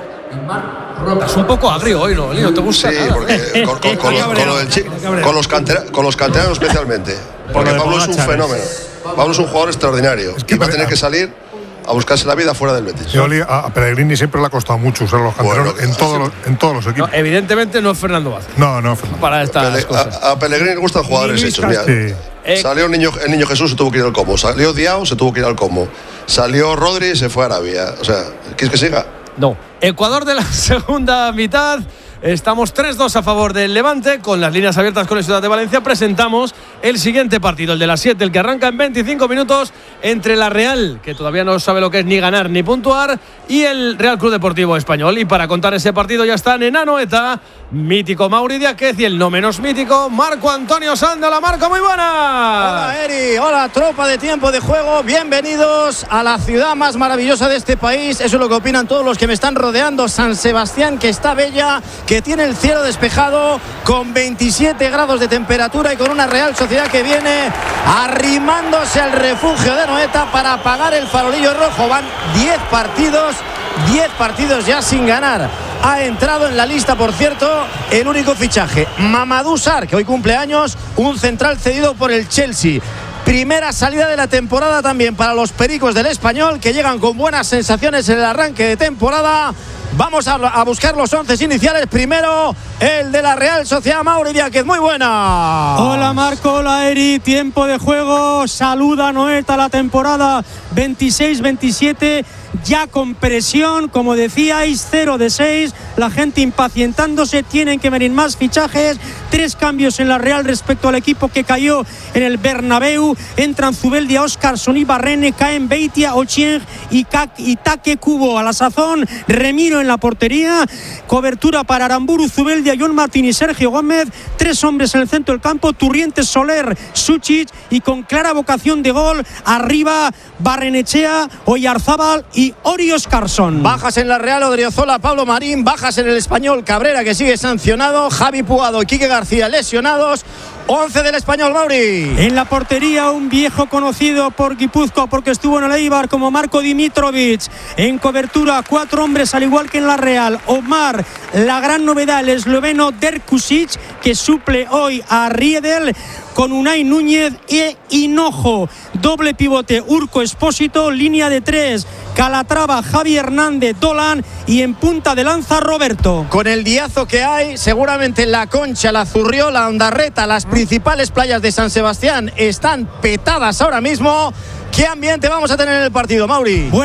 Es un poco agrio hoy, ¿no? ¿No te gusta? Sí, nada? porque con, con, con, los, con, lo del chi, con, los cantera, con los canteranos especialmente. Porque Pablo es un fenómeno. Pablo es un jugador extraordinario. Es que y va a tener que salir a buscarse la vida fuera del Betis. Sí, Oli, a Pellegrini siempre le ha costado mucho usar los canteranos bueno, en, todos los, en todos los equipos. No, evidentemente no es Fernando Vázquez. No, no, Fernando. Para estas Pele, cosas. A, a Pellegrini le gustan jugadores hechos. Mira, sí. eh, salió el niño, el niño Jesús, se tuvo que ir al Como. Salió Diao, se tuvo que ir al Como. Salió Rodri, se fue a Arabia. O sea, ¿quieres que siga? No. Ecuador de la segunda mitad. Estamos tres dos a favor del Levante. Con las líneas abiertas con la Ciudad de Valencia presentamos el siguiente partido, el de las siete, el que arranca en veinticinco minutos entre la Real, que todavía no sabe lo que es ni ganar ni puntuar, y el Real Club Deportivo Español. Y para contar ese partido ya están en Anoeta, mítico Mauri Diáquez y el no menos mítico Marco Antonio Sandala. Marco, muy buena. Hola Eri, hola tropa de Tiempo de Juego, bienvenidos a la ciudad más maravillosa de este país. Eso es lo que opinan todos los que me están rodeando. San Sebastián, que está bella, que tiene el cielo despejado con veintisiete grados de temperatura y con una Real Sociedad que viene arrimándose al refugio de Anoeta para apagar el farolillo rojo. Van diez partidos, diez partidos ya sin ganar. Ha entrado en la lista, por cierto, el único fichaje, Mamadou Sarr, que hoy cumple años, un central cedido por el Chelsea. Primera salida de la temporada también para los Pericos del Español, que llegan con buenas sensaciones en el arranque de temporada. Vamos a, a buscar los once iniciales. Primero, el de la Real Sociedad, Mauri Diáquez. Muy buena. Hola Marco, hola Eri. Tiempo de juego. Saluda Anoeta la temporada veintiséis veintisiete, ya con presión, como decíais, cero de seis, la gente impacientándose, tienen que venir más fichajes, tres cambios en la Real respecto al equipo que cayó en el Bernabéu, entran Zubeldia, Óscarson y Barrene, caen Beitia, Ochieng y, y Take Kubo. A la sazón, Remiro en la portería, cobertura para Aramburu, Zubeldia, John Martín y Sergio Gómez, tres hombres en el centro del campo, Turrientes, Soler, Suchic, y con clara vocación de gol, arriba Barrenechea, Oyarzábal y Ori Óscarson. Bajas en la Real, Odriozola, Pablo Marín, bajas en el Español, Cabrera, que sigue sancionado, Javi Puado y Quique García lesionados. once del Español, Mauri. En la portería, un viejo conocido por Guipúzcoa porque estuvo en el Eibar, como Marco Dimitrovic. En cobertura, cuatro hombres al igual que en la Real. Omar, la gran novedad, el esloveno Derkusic, que suple hoy a Riedel, con Unai Núñez e Hinojo. Doble pivote, Urco Espósito, línea de tres, Calatrava, Javi Hernández, Dolan, y en punta de lanza Roberto. Con el diazo que hay, seguramente La Concha, La Zurriola, Ondarreta, las principales playas de San Sebastián están petadas ahora mismo. ¿Qué ambiente vamos a tener en el partido, Mauri? Bueno.